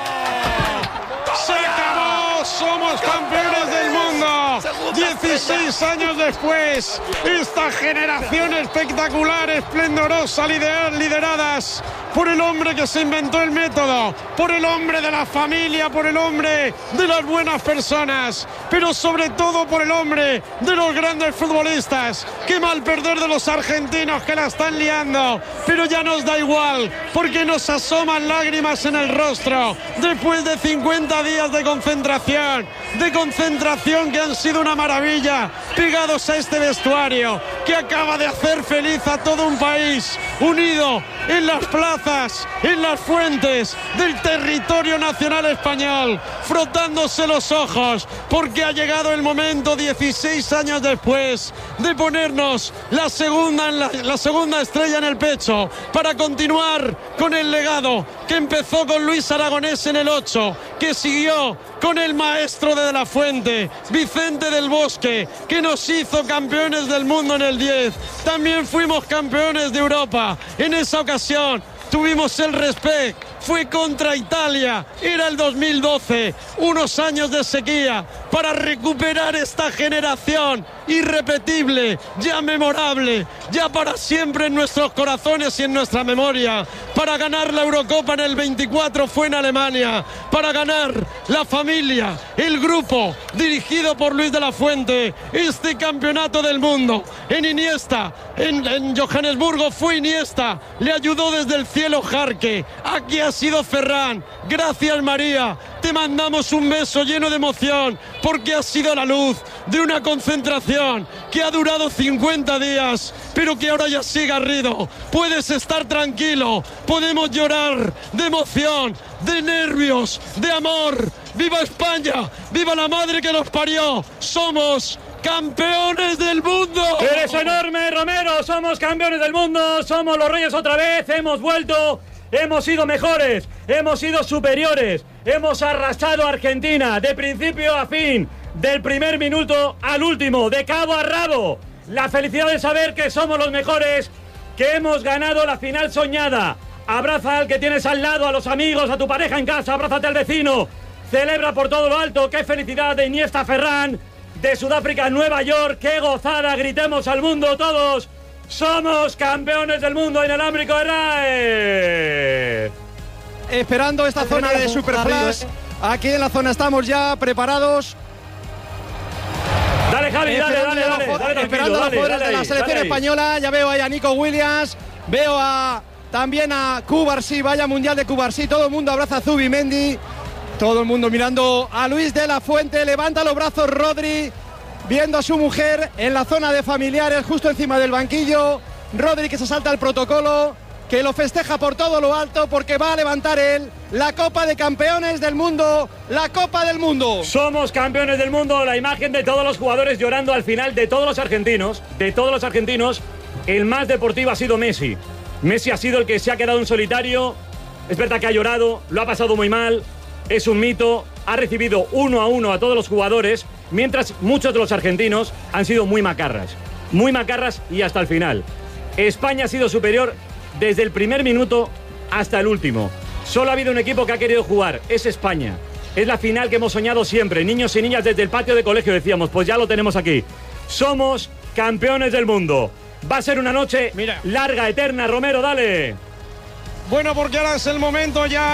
acabó. Se acabó. Somos campeones del mundo. dieciséis años después. Esta generación espectacular, esplendorosa, lider- lideradas por el hombre que se inventó el método, por el hombre de la familia, por el hombre de las buenas personas, pero sobre todo por el hombre de los grandes futbolistas. Qué mal perder de los argentinos que la están liando, pero ya nos da igual, porque nos asoman lágrimas en el rostro después de cincuenta días de concentración, de concentración que han sido una maravilla, pegados a este vestuario que acaba de hacer feliz a todo un país, unido en las plazas, en las fuentes del territorio nacional español, frotándose los ojos, porque ha llegado el momento, dieciséis años después, de ponernos la segunda, en la, la segunda estrella en el pecho, para continuar con el legado que empezó con Luis Aragonés en el ocho, que siguió con el maestro de la Fuente, Vicente del Bosque, que nos hizo campeones del mundo en el diez. También fuimos campeones de Europa. En esa ocasión tuvimos el respect. Fue contra Italia, era el dos mil doce, unos años de sequía para recuperar esta generación irrepetible, ya memorable, ya para siempre en nuestros corazones y en nuestra memoria. Para ganar la Eurocopa en el veinticuatro fue en Alemania, para ganar la familia, el grupo dirigido por Luis de la Fuente, este campeonato del mundo. En Iniesta, en, en Johannesburgo fue Iniesta, le ayudó desde el cielo Jarque, aquí ha sido Ferran. Gracias, María, te mandamos un beso lleno de emoción, porque has sido la luz de una concentración que ha durado cincuenta días, pero que ahora ya sí, Garrido, puedes estar tranquilo, podemos llorar de emoción, de nervios, de amor. ¡Viva España! ¡Viva la madre que nos parió! ¡Somos campeones del mundo! ¡Eres enorme, Romero! ¡Somos campeones del mundo! ¡Somos los reyes otra vez! ¡Hemos vuelto! ¡Hemos sido mejores! ¡Hemos sido superiores! ¡Hemos arrasado a Argentina de principio a fin! ¡Del primer minuto al último! ¡De cabo a rabo! La felicidad de saber que somos los mejores, que hemos ganado la final soñada. Abraza al que tienes al lado, a los amigos, a tu pareja en casa, abrázate al vecino. Celebra por todo lo alto. ¡Qué felicidad de Iniesta, Ferran! De Sudáfrica, Nueva York, ¡qué gozada! Gritemos al mundo todos. ¡Somos campeones del mundo inalámbrico de RAE! Esperando esta zona de Superflash. Aquí en la zona estamos ya preparados. Dale, Javi, dale, Esperando dale, a dale, los- dale, Esperando a los dale, jugadores dale de la ahí, selección dale ahí. española. Ya veo ahí a Nico Williams. Veo a también a Cubarsí. Vaya mundial de Cubarsí. Todo el mundo abraza a Zubimendi. Todo el mundo mirando a Luis de la Fuente. Levanta los brazos Rodri, viendo a su mujer en la zona de familiares, justo encima del banquillo. Rodri que se salta el protocolo, que lo festeja por todo lo alto, porque va a levantar él la Copa de Campeones del Mundo, la Copa del Mundo. Somos campeones del mundo. La imagen de todos los jugadores llorando al final, de todos los argentinos, de todos los argentinos, el más deportivo ha sido Messi. Messi ha sido el que se ha quedado en solitario. Es verdad que ha llorado, lo ha pasado muy mal, es un mito, ha recibido uno a uno a todos los jugadores, mientras muchos de los argentinos han sido muy macarras, muy macarras y hasta el final. España ha sido superior desde el primer minuto hasta el último. Solo ha habido un equipo que ha querido jugar, es España. Es la final que hemos soñado siempre, niños y niñas desde el patio de colegio decíamos, pues ya lo tenemos aquí. Somos campeones del mundo. Va a ser una noche Mira. larga, eterna. Romero, dale. Bueno, porque ahora es el momento ya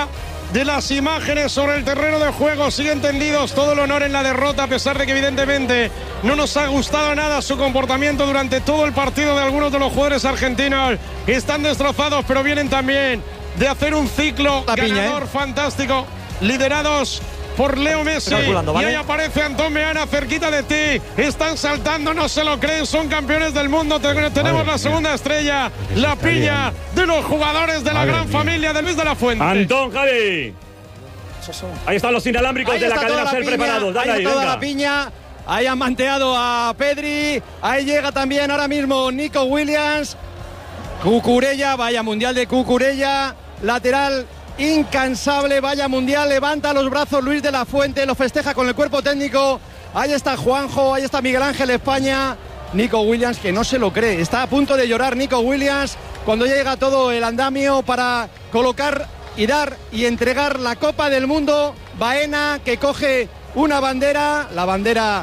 de las imágenes sobre el terreno de juego. Sí, entendidos, todo el honor en la derrota, a pesar de que evidentemente no nos ha gustado nada su comportamiento durante todo el partido de algunos de los jugadores argentinos. Están destrozados, pero vienen también de hacer un ciclo La piña, ganador ¿eh? fantástico, liderados por Leo Messi. ¿Vale? Y ahí aparece Antón Meana cerquita de ti. Están saltando, no se lo creen, son campeones del mundo. Tenemos Madre la segunda mía. estrella, la piña de los jugadores de la Madre gran mía. familia de Luis de la Fuente. Antón, Javi. Ahí están los inalámbricos Ahí de la está cadena toda la Ser piña, preparados. Dale ahí ahí, está toda venga. la piña. Ahí han manteado a Pedri. Ahí llega también ahora mismo Nico Williams. Cucurella, vaya mundial de Cucurella. Lateral incansable, vaya mundial. Levanta los brazos Luis de la Fuente, lo festeja con el cuerpo técnico. Ahí está Juanjo, ahí está Miguel Ángel España. Nico Williams, que no se lo cree. Está a punto de llorar Nico Williams cuando llega todo el andamio para colocar y dar y entregar la Copa del Mundo. Baena, que coge una bandera, la bandera